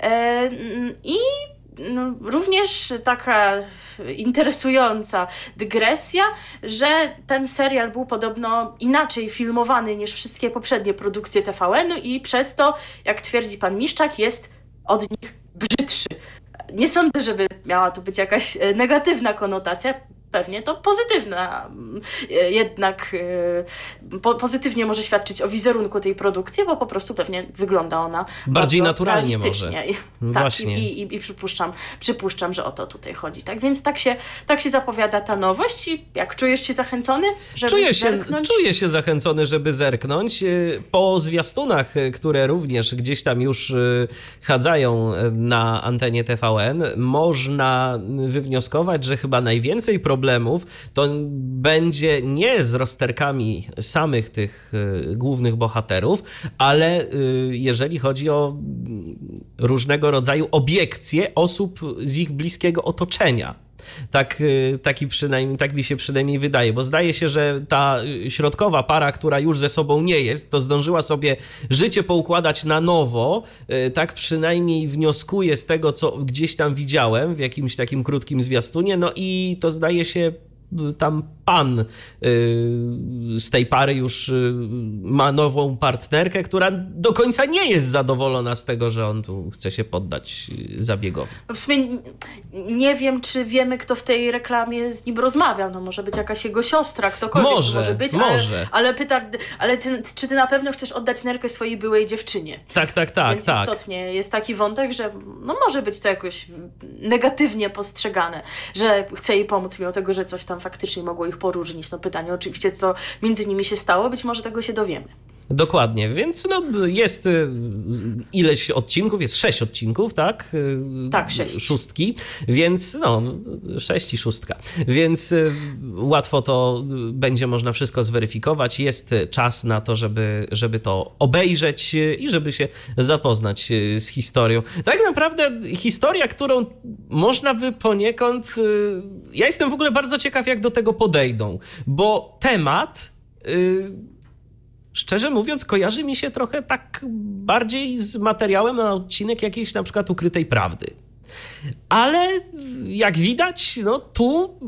I No, również taka interesująca dygresja, że ten serial był podobno inaczej filmowany niż wszystkie poprzednie produkcje T V N-u i przez to, jak twierdzi pan Miszczak, jest od nich brzydszy. Nie sądzę, żeby miała to być jakaś negatywna konotacja. Pewnie to pozytywna, jednak po, pozytywnie może świadczyć o wizerunku tej produkcji, bo po prostu pewnie wygląda ona bardziej naturalnie może. I, tak, Właśnie. I, i, i przypuszczam, przypuszczam, że o to tutaj chodzi. Tak więc tak się, tak się zapowiada ta nowość i jak czujesz się zachęcony, żeby czuję się, zerknąć? Czuję się zachęcony, żeby zerknąć. Po zwiastunach, które również gdzieś tam już chadzają na antenie T V N, można wywnioskować, że chyba najwięcej problemów problemów, to będzie nie z rozterkami samych tych y, głównych bohaterów, ale y, jeżeli chodzi o różnego rodzaju obiekcje osób z ich bliskiego otoczenia. Tak, taki przynajmniej, tak mi się przynajmniej wydaje, bo zdaje się, że ta środkowa para, która już ze sobą nie jest, to zdążyła sobie życie poukładać na nowo, tak przynajmniej wnioskuję z tego, co gdzieś tam widziałem w jakimś takim krótkim zwiastunie, no i to zdaje się tam pan z tej pary już ma nową partnerkę, która do końca nie jest zadowolona z tego, że on tu chce się poddać zabiegowi. W sumie nie wiem, czy wiemy, kto w tej reklamie z nim rozmawiał. No może być jakaś jego siostra, ktokolwiek może, może być, może. ale, ale pyta, ale ty, czy ty na pewno chcesz oddać nerkę swojej byłej dziewczynie? Tak, tak, tak. Więc tak. istotnie jest taki wątek, że no może być to jakoś negatywnie postrzegane, że chce jej pomóc, mimo tego, że coś tam faktycznie mogło ich poróżnić. No pytanie oczywiście, co między nimi się stało, być może tego się dowiemy. Dokładnie, więc no, jest ileś odcinków, jest sześć odcinków, tak? Tak, sześć. Szóstki, więc no, sześć i szóstka, więc łatwo to będzie można wszystko zweryfikować. Jest czas na to, żeby, żeby to obejrzeć i żeby się zapoznać z historią. Tak naprawdę historia, którą można by poniekąd... Ja jestem w ogóle bardzo ciekaw, jak do tego podejdą, bo temat... Szczerze mówiąc, kojarzy mi się trochę tak bardziej z materiałem na odcinek jakiejś na przykład Ukrytej Prawdy. Ale jak widać, no tu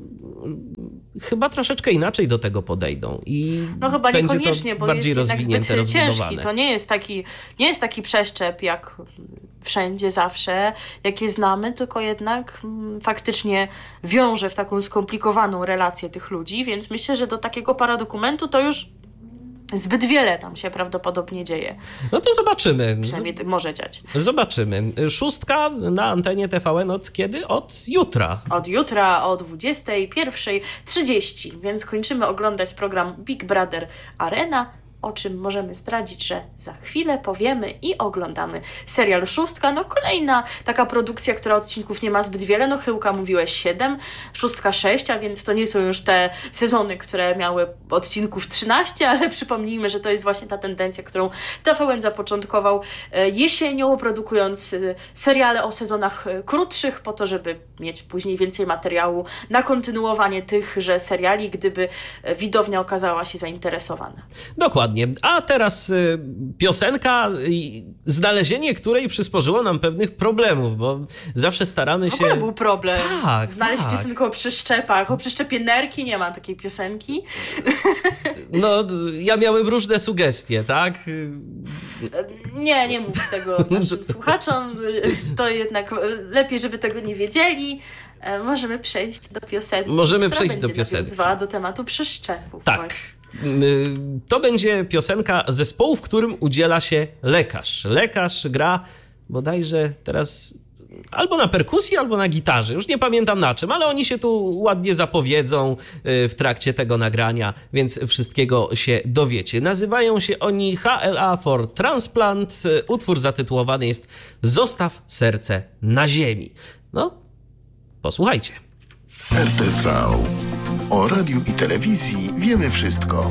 chyba troszeczkę inaczej do tego podejdą. I no chyba będzie niekoniecznie, to bo bardziej jest jednak rozwinięte, zbyt rozbudowane. ciężki. To nie jest taki, nie jest taki przeszczep jak wszędzie, zawsze, jakie znamy, tylko jednak mm, faktycznie wiąże w taką skomplikowaną relację tych ludzi, więc myślę, że do takiego paradokumentu to już zbyt wiele tam się prawdopodobnie dzieje. No to zobaczymy. Przynajmniej może dziać. Zobaczymy. Szóstka na antenie T V N od kiedy? Od jutra. Od jutra o dwudziestej pierwszej trzydzieści, więc kończymy oglądać program Big Brother Arena, o czym możemy zdradzić, że za chwilę powiemy i oglądamy serial Szóstka. No kolejna taka produkcja, która odcinków nie ma zbyt wiele. No Chyłka mówiłeś siedem, Szóstka sześć, a więc to nie są już te sezony, które miały odcinków trzynaście, ale przypomnijmy, że to jest właśnie ta tendencja, którą T V N zapoczątkował jesienią, produkując seriale o sezonach krótszych, po to, żeby mieć później więcej materiału na kontynuowanie tychże seriali, gdyby widownia okazała się zainteresowana. Dokładnie. A teraz y, piosenka, y, znalezienie której przysporzyło nam pewnych problemów, bo zawsze staramy się... W ogóle był problem. Tak, Znaleźć tak. piosenkę o przeszczepach. O przeszczepie nerki nie ma takiej piosenki. No, ja miałem różne sugestie, tak? Nie, nie mów tego naszym słuchaczom. To jednak lepiej, żeby tego nie wiedzieli. Możemy przejść do piosenki. Możemy która przejść będzie do piosenki. nawiązywała do tematu przeszczepów. Tak. Właśnie. To będzie piosenka zespołu, w którym udziela się lekarz. Lekarz gra bodajże teraz albo na perkusji, albo na gitarze. Już nie pamiętam na czym, ale oni się tu ładnie zapowiedzą w trakcie tego nagrania, więc wszystkiego się dowiecie. Nazywają się oni H L A for Transplant. Utwór zatytułowany jest Zostaw serce na ziemi. No, posłuchajcie. R T V. O radiu i telewizji wiemy wszystko.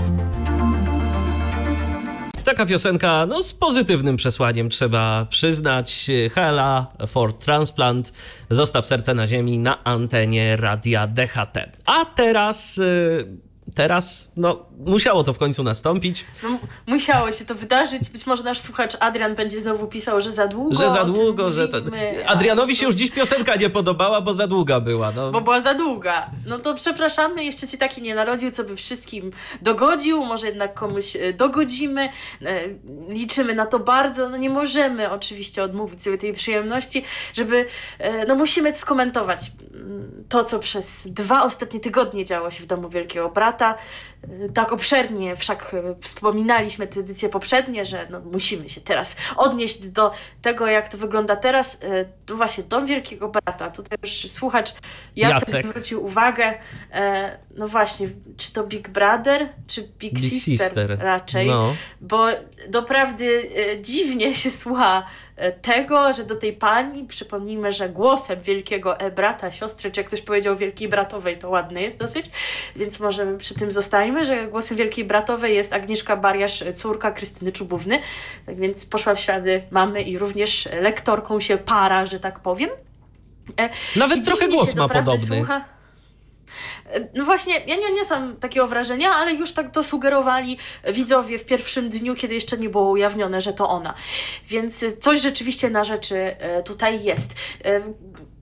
Taka piosenka no, z pozytywnym przesłaniem, trzeba przyznać. H L A for Transplant. Zostaw serce na ziemi na antenie radia D H T. A teraz... Yy... Teraz, no, musiało to w końcu nastąpić. No, musiało się to wydarzyć. Być może nasz słuchacz Adrian będzie znowu pisał, że za długo. Że za długo, że ten... Adrianowi się już dziś piosenka nie podobała, bo za długa była. No. Bo była za długa. No to przepraszamy, jeszcze się taki nie narodził, co by wszystkim dogodził. Może jednak komuś dogodzimy. Liczymy na to bardzo. No nie możemy oczywiście odmówić sobie tej przyjemności, żeby... No musimy skomentować to, co przez dwa ostatnie tygodnie działo się w Domu Wielkiego Brata. Tak obszernie wszak wspominaliśmy te edycje poprzednie, że no musimy się teraz odnieść do tego, jak to wygląda teraz. Tu właśnie Dom Wielkiego Brata. Tutaj już słuchacz Jacek zwrócił uwagę. No właśnie, czy to Big Brother, czy Big, Big Sister, Sister raczej. No. Bo doprawdy dziwnie się słucha tego, że do tej pani, przypomnijmy, że głosem wielkiego brata, siostry, czy jak ktoś powiedział wielkiej bratowej, to ładne jest dosyć, więc może przy tym zostańmy, że głosem wielkiej bratowej jest Agnieszka Bariasz, córka Krystyny Czubówny, tak więc poszła w ślady mamy i również lektorką się para, że tak powiem. Nawet I trochę głos ma podobny. Słucha. No właśnie, ja nie odniosłam takiego wrażenia, ale już tak to sugerowali widzowie w pierwszym dniu, kiedy jeszcze nie było ujawnione, że to ona. Więc coś rzeczywiście na rzeczy tutaj jest.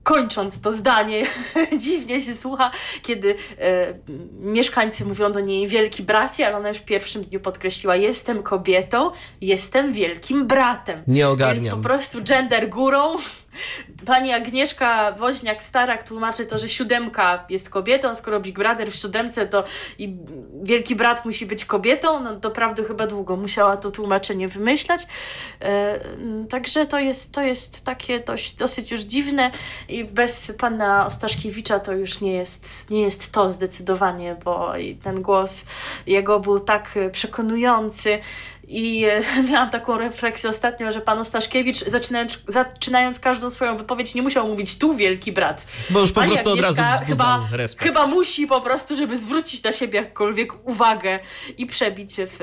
kończąc to zdanie, dziwnie się słucha, kiedy e, mieszkańcy mówią do niej wielki bracie, ale ona już w pierwszym dniu podkreśliła: jestem kobietą, jestem wielkim bratem. Nie ogarniam. Więc po prostu gender górą. Pani Agnieszka Woźniak-Starak tłumaczy to, że siódemka jest kobietą, skoro Big Brother w siódemce to i wielki brat musi być kobietą, no doprawdy chyba długo musiała to tłumaczenie wymyślać. E, także to jest, to jest takie dość, dosyć już dziwne i bez pana Ostaszkiewicza to już nie jest, nie jest to zdecydowanie, bo ten głos jego był tak przekonujący. I miałam taką refleksję ostatnio, że pan Ostaszkiewicz, zaczynając, zaczynając każdą swoją wypowiedź, nie musiał mówić tu wielki brat. Bo już po Pani prostu Agnieszka od razu wzbudzał chyba, respekt. chyba musi po prostu, żeby zwrócić na siebie jakkolwiek uwagę i przebić w,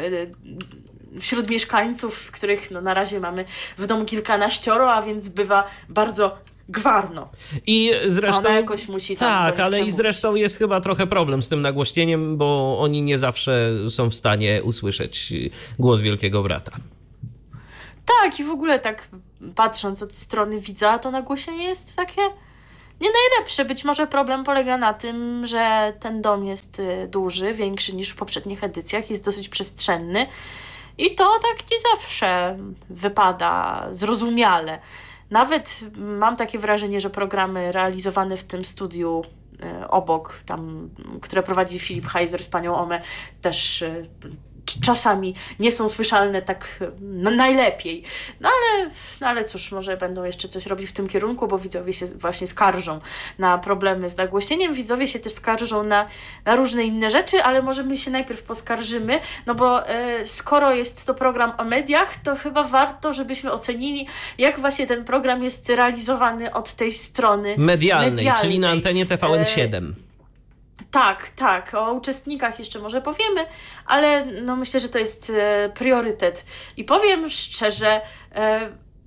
wśród mieszkańców, których no, na razie mamy w domu kilkanaścioro, a więc bywa bardzo gwarno. I zresztą ona jakoś musi tam tak, ale i zresztą jest chyba trochę problem z tym nagłośnieniem, bo oni nie zawsze są w stanie usłyszeć głos wielkiego brata. Tak, i w ogóle tak patrząc od strony widza, to nagłośnienie jest takie nie najlepsze. Być może problem polega na tym, że ten dom jest duży, większy niż w poprzednich edycjach, jest dosyć przestrzenny i to tak nie zawsze wypada zrozumiale. Nawet mam takie wrażenie, że programy realizowane w tym studiu y, obok, tam, które prowadzi Filip Heiser z panią Omę, też y, czasami nie są słyszalne tak no, najlepiej. No ale, no ale cóż, może będą jeszcze coś robić w tym kierunku, bo widzowie się właśnie skarżą na problemy z nagłośnieniem. Widzowie się też skarżą na, na różne inne rzeczy, ale może my się najpierw poskarżymy, no bo e, skoro jest to program o mediach, to chyba warto, żebyśmy ocenili, jak właśnie ten program jest realizowany od tej strony medialnej, medialnej. czyli na antenie T V N siedem. E, Tak, tak. O uczestnikach jeszcze może powiemy, ale no myślę, że to jest e, priorytet. I powiem szczerze, e,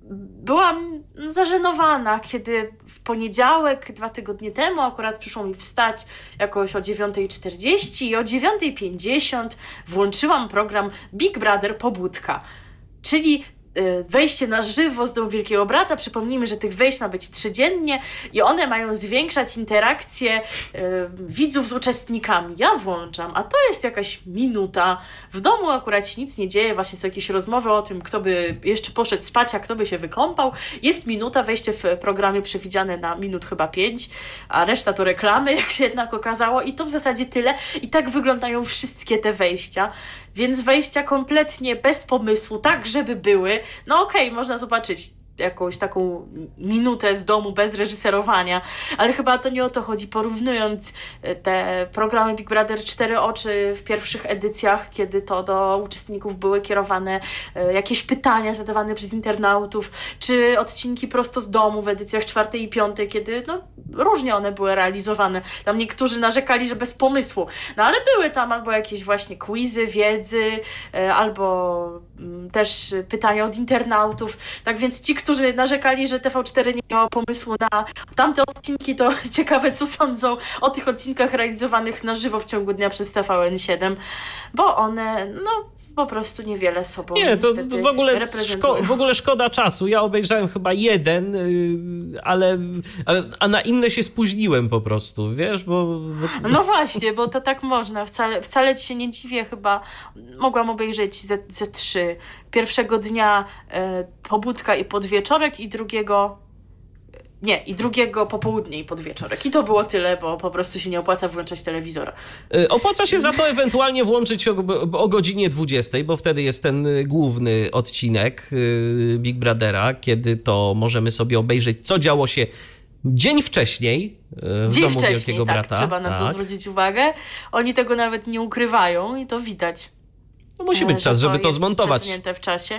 byłam zażenowana, kiedy w poniedziałek, dwa tygodnie temu, akurat przyszło mi wstać jakoś o dziewiąta czterdzieści i o dziewiąta pięćdziesiąt włączyłam program Big Brother Pobudka, czyli wejście na żywo z domu Wielkiego Brata. Przypomnijmy, że tych wejść ma być trzydziennie i one mają zwiększać interakcję y, widzów z uczestnikami. Ja włączam, a to jest jakaś minuta. W domu akurat się nic nie dzieje, właśnie są jakieś rozmowy o tym, kto by jeszcze poszedł spać, a kto by się wykąpał. Jest minuta, wejście w programie przewidziane na minut chyba pięć, a reszta to reklamy, jak się jednak okazało, i to w zasadzie tyle. I tak wyglądają wszystkie te wejścia. Więc wejścia kompletnie bez pomysłu, tak żeby były. No okej, okay, można zobaczyć jakąś taką minutę z domu bez reżyserowania, ale chyba to nie o to chodzi. Porównując te programy Big Brother Cztery Oczy w pierwszych edycjach, kiedy to do uczestników były kierowane jakieś pytania zadawane przez internautów, czy odcinki prosto z domu w edycjach czwartej i piątej, kiedy no, różnie one były realizowane. Tam niektórzy narzekali, że bez pomysłu, no ale były tam albo jakieś właśnie quizy, wiedzy, albo też pytania od internautów. Tak więc ci, którzy narzekali, że T V cztery nie miało pomysłu na tamte odcinki, to ciekawe, co sądzą o tych odcinkach realizowanych na żywo w ciągu dnia przez T V N siedem, bo one, no, po prostu niewiele sobą Nie, to, to w, ogóle szko- w ogóle szkoda czasu. Ja obejrzałem chyba jeden, yy, ale, ale a na inne się spóźniłem po prostu, wiesz, bo... bo... No właśnie, bo to tak można. Wcale, wcale ci się nie dziwię, chyba mogłam obejrzeć ze, ze trzy. Pierwszego dnia e, pobudka i podwieczorek i drugiego... Nie, i drugiego popołudnie i podwieczorek. I to było tyle, bo po prostu się nie opłaca włączać telewizora. Opłaca się za to ewentualnie włączyć o, o godzinie dwudziestej, bo wtedy jest ten główny odcinek Big Brothera, kiedy to możemy sobie obejrzeć, co działo się dzień wcześniej w dzień domu wcześniej, Wielkiego tak, Brata. Trzeba na tak. to zwrócić uwagę. Oni tego nawet nie ukrywają i to widać. No musi być czas, żeby to zmontować. Przesunięte w czasie.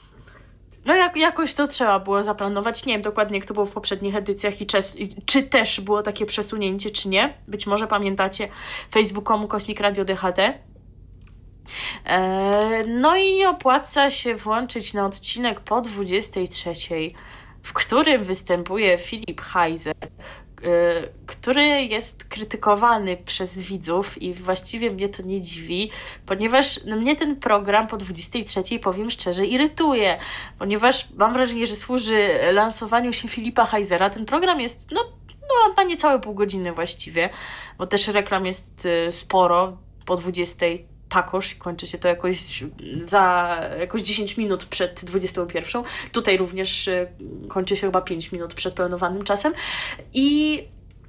No jak, jakoś to trzeba było zaplanować. Nie wiem dokładnie, jak to było w poprzednich edycjach i, czes, i czy też było takie przesunięcie, czy nie. Być może pamiętacie facebook kropka com kośnik radio D H D. Eee, no i opłaca się włączyć na odcinek po dwudziestej trzeciej, w którym występuje Filip Heiser, który jest krytykowany przez widzów i właściwie mnie to nie dziwi, ponieważ no, mnie ten program po dwudziestej trzeciej, powiem szczerze, irytuje, ponieważ mam wrażenie, że służy lansowaniu się Filipa Heisera. Ten program jest no, no na niecałe pół godziny właściwie, bo też reklam jest sporo, po dwudziestej takoż, kończy się to jakoś za jakoś dziesięć minut przed dwudziestą pierwszą. Tutaj również kończy się chyba pięć minut przed planowanym czasem. I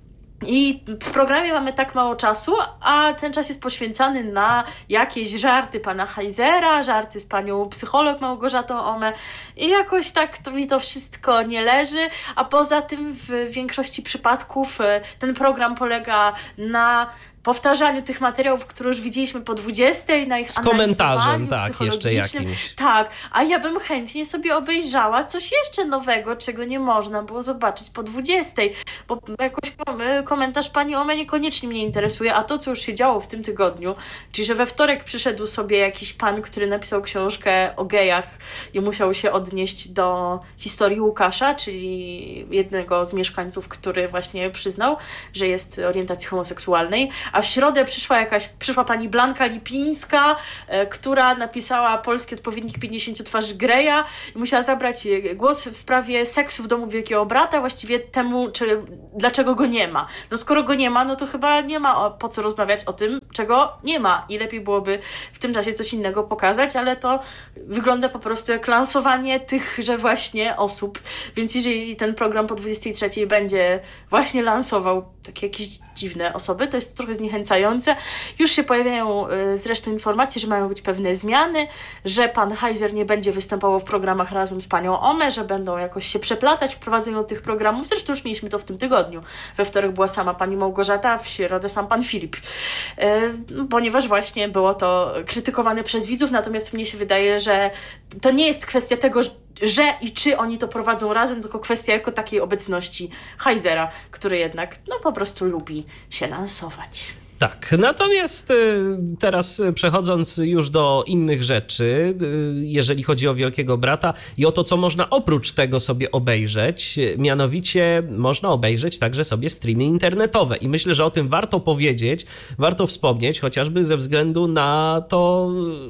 I w programie mamy tak mało czasu, a ten czas jest poświęcany na jakieś żarty pana Heisera, żarty z panią psycholog Małgorzatą Omę i jakoś tak to mi to wszystko nie leży, a poza tym w większości przypadków ten program polega na powtarzaniu tych materiałów, które już widzieliśmy po dwudziestej, na ich z komentarzem, tak, jeszcze jakimś. Tak, a ja bym chętnie sobie obejrzała coś jeszcze nowego, czego nie można było zobaczyć po dwudziestej, bo jakoś komentarz pani Ome niekoniecznie mnie interesuje, a to, co już się działo w tym tygodniu, czyli że we wtorek przyszedł sobie jakiś pan, który napisał książkę o gejach i musiał się odnieść do historii Łukasza, czyli jednego z mieszkańców, który właśnie przyznał, że jest orientacji homoseksualnej, a w środę przyszła jakaś, przyszła pani Blanka Lipińska, e, która napisała polski odpowiednik pięćdziesięciu twarzy Greya i musiała zabrać głos w sprawie seksu w domu Wielkiego Brata, właściwie temu, czy, dlaczego go nie ma. No skoro go nie ma, no to chyba nie ma o, po co rozmawiać o tym, czego nie ma i lepiej byłoby w tym czasie coś innego pokazać, ale to wygląda po prostu jak lansowanie tychże właśnie osób, więc jeżeli ten program po dwudziestej trzeciej będzie właśnie lansował takie jakieś dziwne osoby, to jest trochę zniechęcające. Już się pojawiają y, zresztą informacje, że mają być pewne zmiany, że pan Heiser nie będzie występował w programach razem z panią Ome, że będą jakoś się przeplatać w prowadzeniu tych programów. Zresztą już mieliśmy to w tym tygodniu. We wtorek była sama pani Małgorzata, w środę sam pan Filip. Y, ponieważ właśnie było to krytykowane przez widzów, natomiast mnie się wydaje, że to nie jest kwestia tego, że i czy oni to prowadzą razem, tylko kwestia jako takiej obecności Heisera, który jednak no po prostu lubi się lansować. Tak, natomiast teraz przechodząc już do innych rzeczy, jeżeli chodzi o Wielkiego Brata i o to, co można oprócz tego sobie obejrzeć, mianowicie można obejrzeć także sobie streamy internetowe i myślę, że o tym warto powiedzieć, warto wspomnieć, chociażby ze względu na to,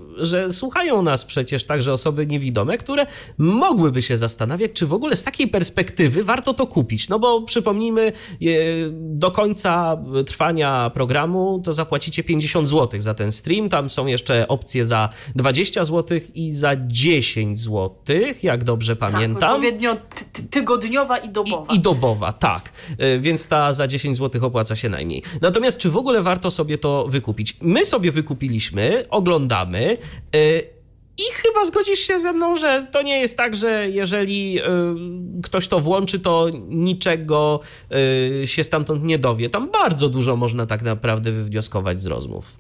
że słuchają nas przecież także osoby niewidome, które mogłyby się zastanawiać, czy w ogóle z takiej perspektywy warto to kupić, no bo przypomnijmy, do końca trwania programu to zapłacicie pięćdziesiąt złotych za ten stream. Tam są jeszcze opcje za dwadzieścia złotych i za dziesięć złotych, jak dobrze pamiętam. Tak, odpowiednio ty- tygodniowa i dobowa. I, I dobowa, tak. Więc ta za dziesięć złotych opłaca się najmniej. Natomiast czy w ogóle warto sobie to wykupić? My sobie wykupiliśmy, oglądamy. I chyba zgodzisz się ze mną, że to nie jest tak, że jeżeli y, ktoś to włączy, to niczego y, się stamtąd nie dowie. Tam bardzo dużo można tak naprawdę wywnioskować z rozmów.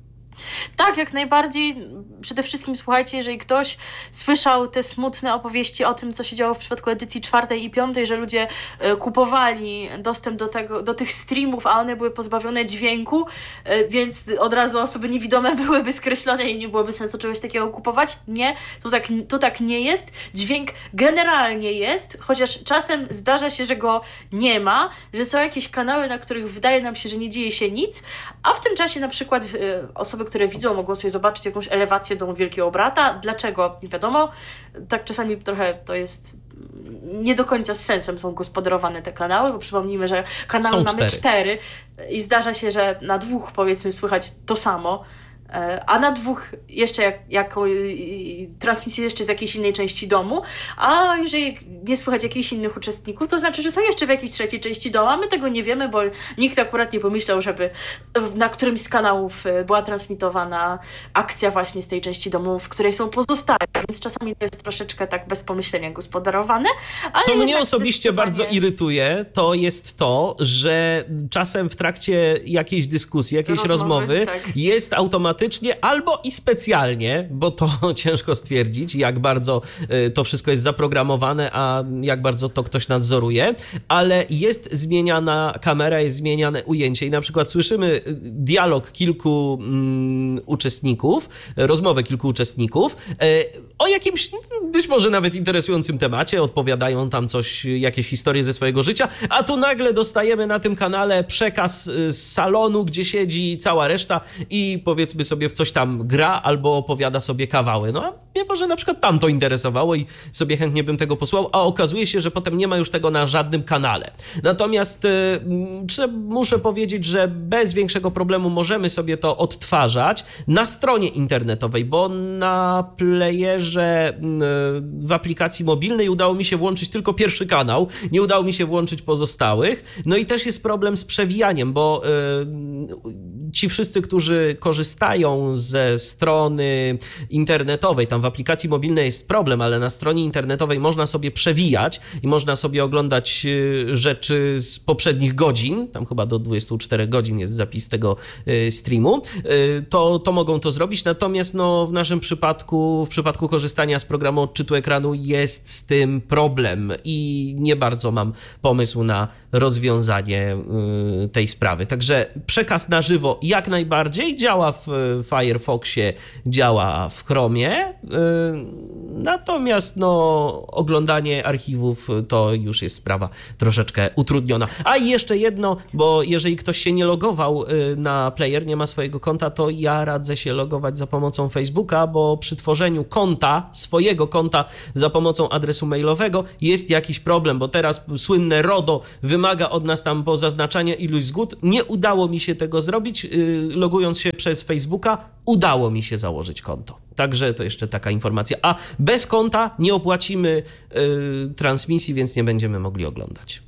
Tak, jak najbardziej. Przede wszystkim słuchajcie, jeżeli ktoś słyszał te smutne opowieści o tym, co się działo w przypadku edycji czwartej i piątej, że ludzie kupowali dostęp do tego, do tych streamów, a one były pozbawione dźwięku, więc od razu osoby niewidome byłyby skreślone i nie byłoby sensu czegoś takiego kupować. Nie, to tak, to tak nie jest. Dźwięk generalnie jest, chociaż czasem zdarza się, że go nie ma, że są jakieś kanały, na których wydaje nam się, że nie dzieje się nic, a w tym czasie na przykład osoby, które widzą, mogą sobie zobaczyć jakąś elewację domu Wielkiego Brata. Dlaczego? Nie wiadomo. Tak czasami trochę to jest nie do końca z sensem są gospodarowane te kanały, bo przypomnijmy, że kanały są mamy cztery. cztery i zdarza się, że na dwóch powiedzmy słychać to samo, a na dwóch jeszcze jak, jako transmisję jeszcze z jakiejś innej części domu, a jeżeli nie słychać jakichś innych uczestników, to znaczy, że są jeszcze w jakiejś trzeciej części domu, a my tego nie wiemy, bo nikt akurat nie pomyślał, żeby na którymś z kanałów była transmitowana akcja właśnie z tej części domu, w której są pozostałe, więc czasami to jest troszeczkę tak bez pomyślenia gospodarowane. Ale Co mnie osobiście bardzo irytuje, to jest to, że czasem w trakcie jakiejś dyskusji, jakiejś rozmowy, rozmowy tak. jest automatycznie albo i specjalnie, bo to ciężko stwierdzić, jak bardzo to wszystko jest zaprogramowane, a jak bardzo to ktoś nadzoruje, ale jest zmieniana kamera, jest zmieniane ujęcie i na przykład słyszymy dialog kilku mm, uczestników, rozmowę kilku uczestników o jakimś być może nawet interesującym temacie, odpowiadają tam coś, jakieś historie ze swojego życia, a tu nagle dostajemy na tym kanale przekaz z salonu, gdzie siedzi cała reszta i powiedzmy sobie w coś tam gra albo opowiada sobie kawały. No mnie może na przykład tam to interesowało i sobie chętnie bym tego posłał, a okazuje się, że potem nie ma już tego na żadnym kanale. Natomiast y, muszę powiedzieć, że bez większego problemu możemy sobie to odtwarzać na stronie internetowej, bo na playerze y, w aplikacji mobilnej udało mi się włączyć tylko pierwszy kanał, nie udało mi się włączyć pozostałych. No i też jest problem z przewijaniem, bo y, ci wszyscy, którzy korzystają ze strony internetowej, tam w aplikacji mobilnej jest problem, ale na stronie internetowej można sobie przewijać i można sobie oglądać rzeczy z poprzednich godzin, tam chyba do dwudziestu czterech godzin jest zapis tego streamu, to, to mogą to zrobić, natomiast no, w naszym przypadku, w przypadku korzystania z programu odczytu ekranu jest z tym problem i nie bardzo mam pomysł na rozwiązanie tej sprawy. Także przekaz na żywo jak najbardziej działa w Firefoxie, działa w Chromie, natomiast no, oglądanie archiwów to już jest sprawa troszeczkę utrudniona. A i jeszcze jedno, bo jeżeli ktoś się nie logował na player, nie ma swojego konta, to ja radzę się logować za pomocą Facebooka, bo przy tworzeniu konta, swojego konta za pomocą adresu mailowego jest jakiś problem, bo teraz słynne RODO wymaga od nas tam po zaznaczania iluś zgód. Nie udało mi się tego zrobić, logując się przez Facebooka, udało mi się założyć konto. Także to jeszcze taka informacja. A bez konta nie opłacimy y, transmisji, więc nie będziemy mogli oglądać.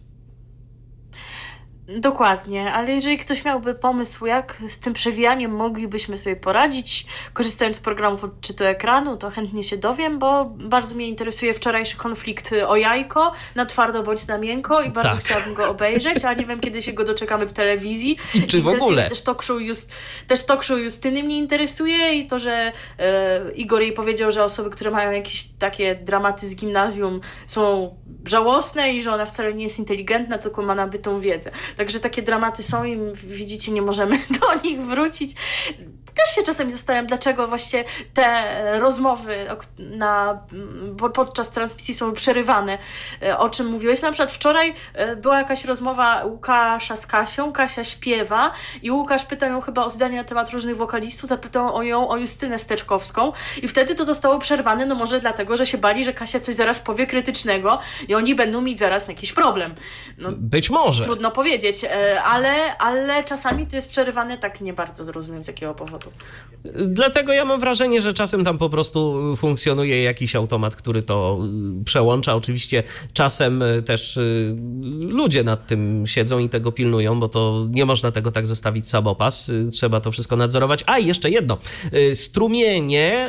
Dokładnie, ale jeżeli ktoś miałby pomysł, jak z tym przewijaniem moglibyśmy sobie poradzić, korzystając z programów odczytu ekranu, to chętnie się dowiem, bo bardzo mnie interesuje wczorajszy konflikt o jajko, na twardo bądź na miękko i bardzo tak. chciałabym go obejrzeć, a nie wiem, kiedy się go doczekamy w telewizji. I czy w ogóle? Też talk show, Just, też talk show Justyny mnie interesuje i to, że e, Igor jej powiedział, że osoby, które mają jakieś takie dramaty z gimnazjum są żałosne i że ona wcale nie jest inteligentna, tylko ma nabytą wiedzę. Także takie dramaty są i widzicie, nie możemy do nich wrócić. Też się czasami zastanawiam, dlaczego właśnie te rozmowy na, podczas transmisji są przerywane. O czym mówiłeś? Na przykład wczoraj była jakaś rozmowa Łukasza z Kasią, Kasia śpiewa i Łukasz pytał ją chyba o zdanie na temat różnych wokalistów, zapytał o ją o Justynę Steczkowską i wtedy to zostało przerwane, no może dlatego, że się bali, że Kasia coś zaraz powie krytycznego i oni będą mieć zaraz jakiś problem. No, być może. Trudno powiedzieć, ale, ale czasami to jest przerywane, tak nie bardzo zrozumiem z jakiego powodu. Dlatego ja mam wrażenie, że czasem tam po prostu funkcjonuje jakiś automat, który to przełącza. Oczywiście czasem też ludzie nad tym siedzą i tego pilnują, bo to nie można tego tak zostawić samopas. Trzeba to wszystko nadzorować. A i jeszcze jedno. Strumienie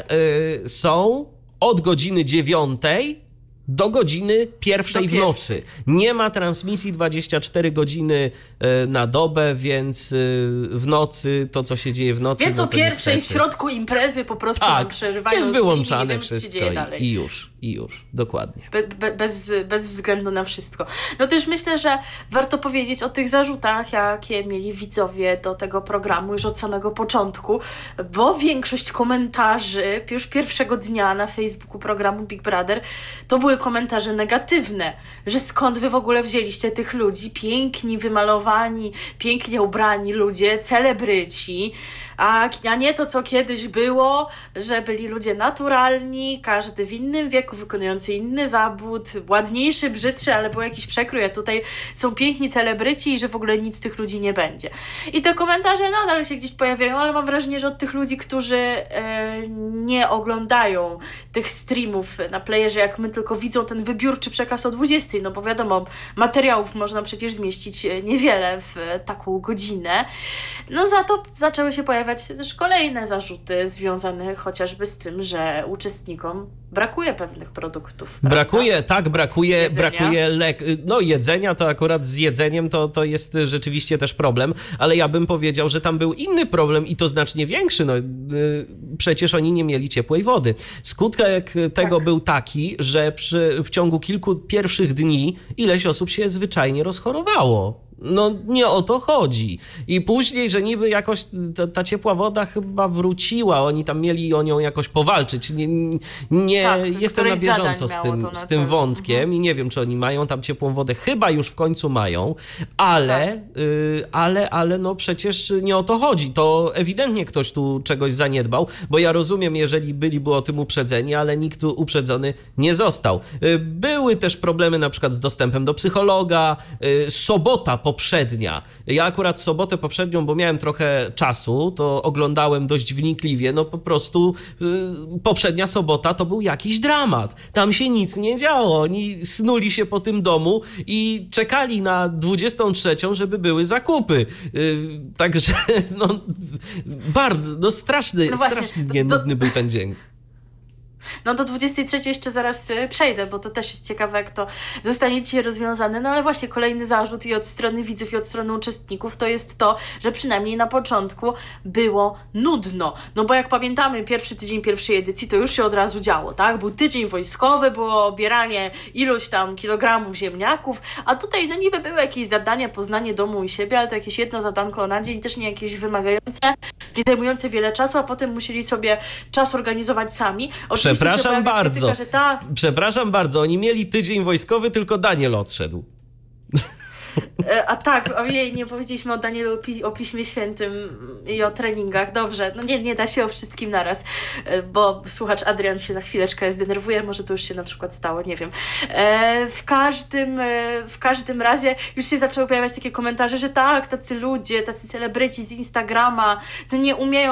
są od godziny dziewiątej do godziny pierwszej w nocy. Nie ma transmisji dwadzieścia cztery godziny na dobę, więc w nocy to, co się dzieje w nocy... Więc no o pierwszej niestety. w środku imprezy po prostu tak, nam przerywają. jest wyłączane nie wiem, wszystko i, i już, i już, dokładnie. Be, be, bez, bez względu na wszystko. No też myślę, że warto powiedzieć o tych zarzutach, jakie mieli widzowie do tego programu już od samego początku, bo większość komentarzy już pierwszego dnia na Facebooku programu Big Brother to były komentarze negatywne, że skąd wy w ogóle wzięliście tych ludzi, piękni, wymalowani, pięknie ubrani ludzie, celebryci, a, a nie to, co kiedyś było, że byli ludzie naturalni, każdy w innym wieku, wykonujący inny zawód, ładniejszy, brzydszy, ale był jakiś przekrój, a tutaj są piękni celebryci i że w ogóle nic z tych ludzi nie będzie. I te komentarze nadal się gdzieś pojawiają, ale mam wrażenie, że od tych ludzi, którzy e, nie oglądają tych streamów na playerze, jak my, tylko widzą ten wybiórczy przekaz o dwudziestej, no bo wiadomo, materiałów można przecież zmieścić niewiele w taką godzinę. No za to zaczęły się pojawiać też kolejne zarzuty związane chociażby z tym, że uczestnikom brakuje pewnych produktów. Brakuje, prawda? tak, brakuje, Jedzenia. brakuje lek... No jedzenia to akurat z jedzeniem to, to jest rzeczywiście też problem, ale ja bym powiedział, że tam był inny problem i to znacznie większy. No, yy, przecież oni nie mieli ciepłej wody. Skutek tego tak. był taki, że przy, w ciągu kilku pierwszych dni ileś osób się zwyczajnie rozchorowało. No nie o to chodzi. I później, że niby jakoś ta, ta ciepła woda chyba wróciła, oni tam mieli o nią jakoś powalczyć. Nie, nie tak, jestem na bieżąco z tym, z tym wątkiem mhm. i nie wiem, czy oni mają tam ciepłą wodę. Chyba już w końcu mają, ale, tak. y, ale, ale no przecież nie o to chodzi. To ewidentnie ktoś tu czegoś zaniedbał, bo ja rozumiem, jeżeli byliby o tym uprzedzeni, ale nikt tu uprzedzony nie został. Y, były też problemy na przykład z dostępem do psychologa, y, sobota poprzednia. Ja akurat sobotę poprzednią, bo miałem trochę czasu, to oglądałem dość wnikliwie, no po prostu yy, poprzednia sobota to był jakiś dramat. Tam się nic nie działo. Oni snuli się po tym domu i czekali na dwudziestą trzecią, żeby były zakupy. Yy, także no bardzo, no straszny, no właśnie, strasznie do, nudny był ten dzień. No do dwudziestej trzeciej jeszcze zaraz przejdę, bo to też jest ciekawe, jak to zostanie dzisiaj rozwiązane. No ale właśnie kolejny zarzut i od strony widzów, i od strony uczestników to jest to, że przynajmniej na początku było nudno. No bo jak pamiętamy, pierwszy tydzień pierwszej edycji to już się od razu działo, tak? Był tydzień wojskowy, było obieranie iluś tam kilogramów ziemniaków, a tutaj no niby były jakieś zadania, poznanie domu i siebie, ale to jakieś jedno zadanko na dzień, też nie jakieś wymagające, nie zajmujące wiele czasu, a potem musieli sobie czas organizować sami. Oczywiście Przepraszam bardzo, krytyka, że ta... przepraszam bardzo, oni mieli tydzień wojskowy, tylko Daniel odszedł. A tak, ojej, nie powiedzieliśmy o Danielu, o, pi- o Piśmie Świętym i o treningach. Dobrze, no nie, nie da się o wszystkim naraz, bo słuchacz Adrian się za chwileczkę zdenerwuje, może to już się na przykład stało, nie wiem. E, w każdym, e, w każdym razie już się zaczęły pojawiać takie komentarze, że tak, tacy ludzie, tacy celebryci z Instagrama, co nie umieją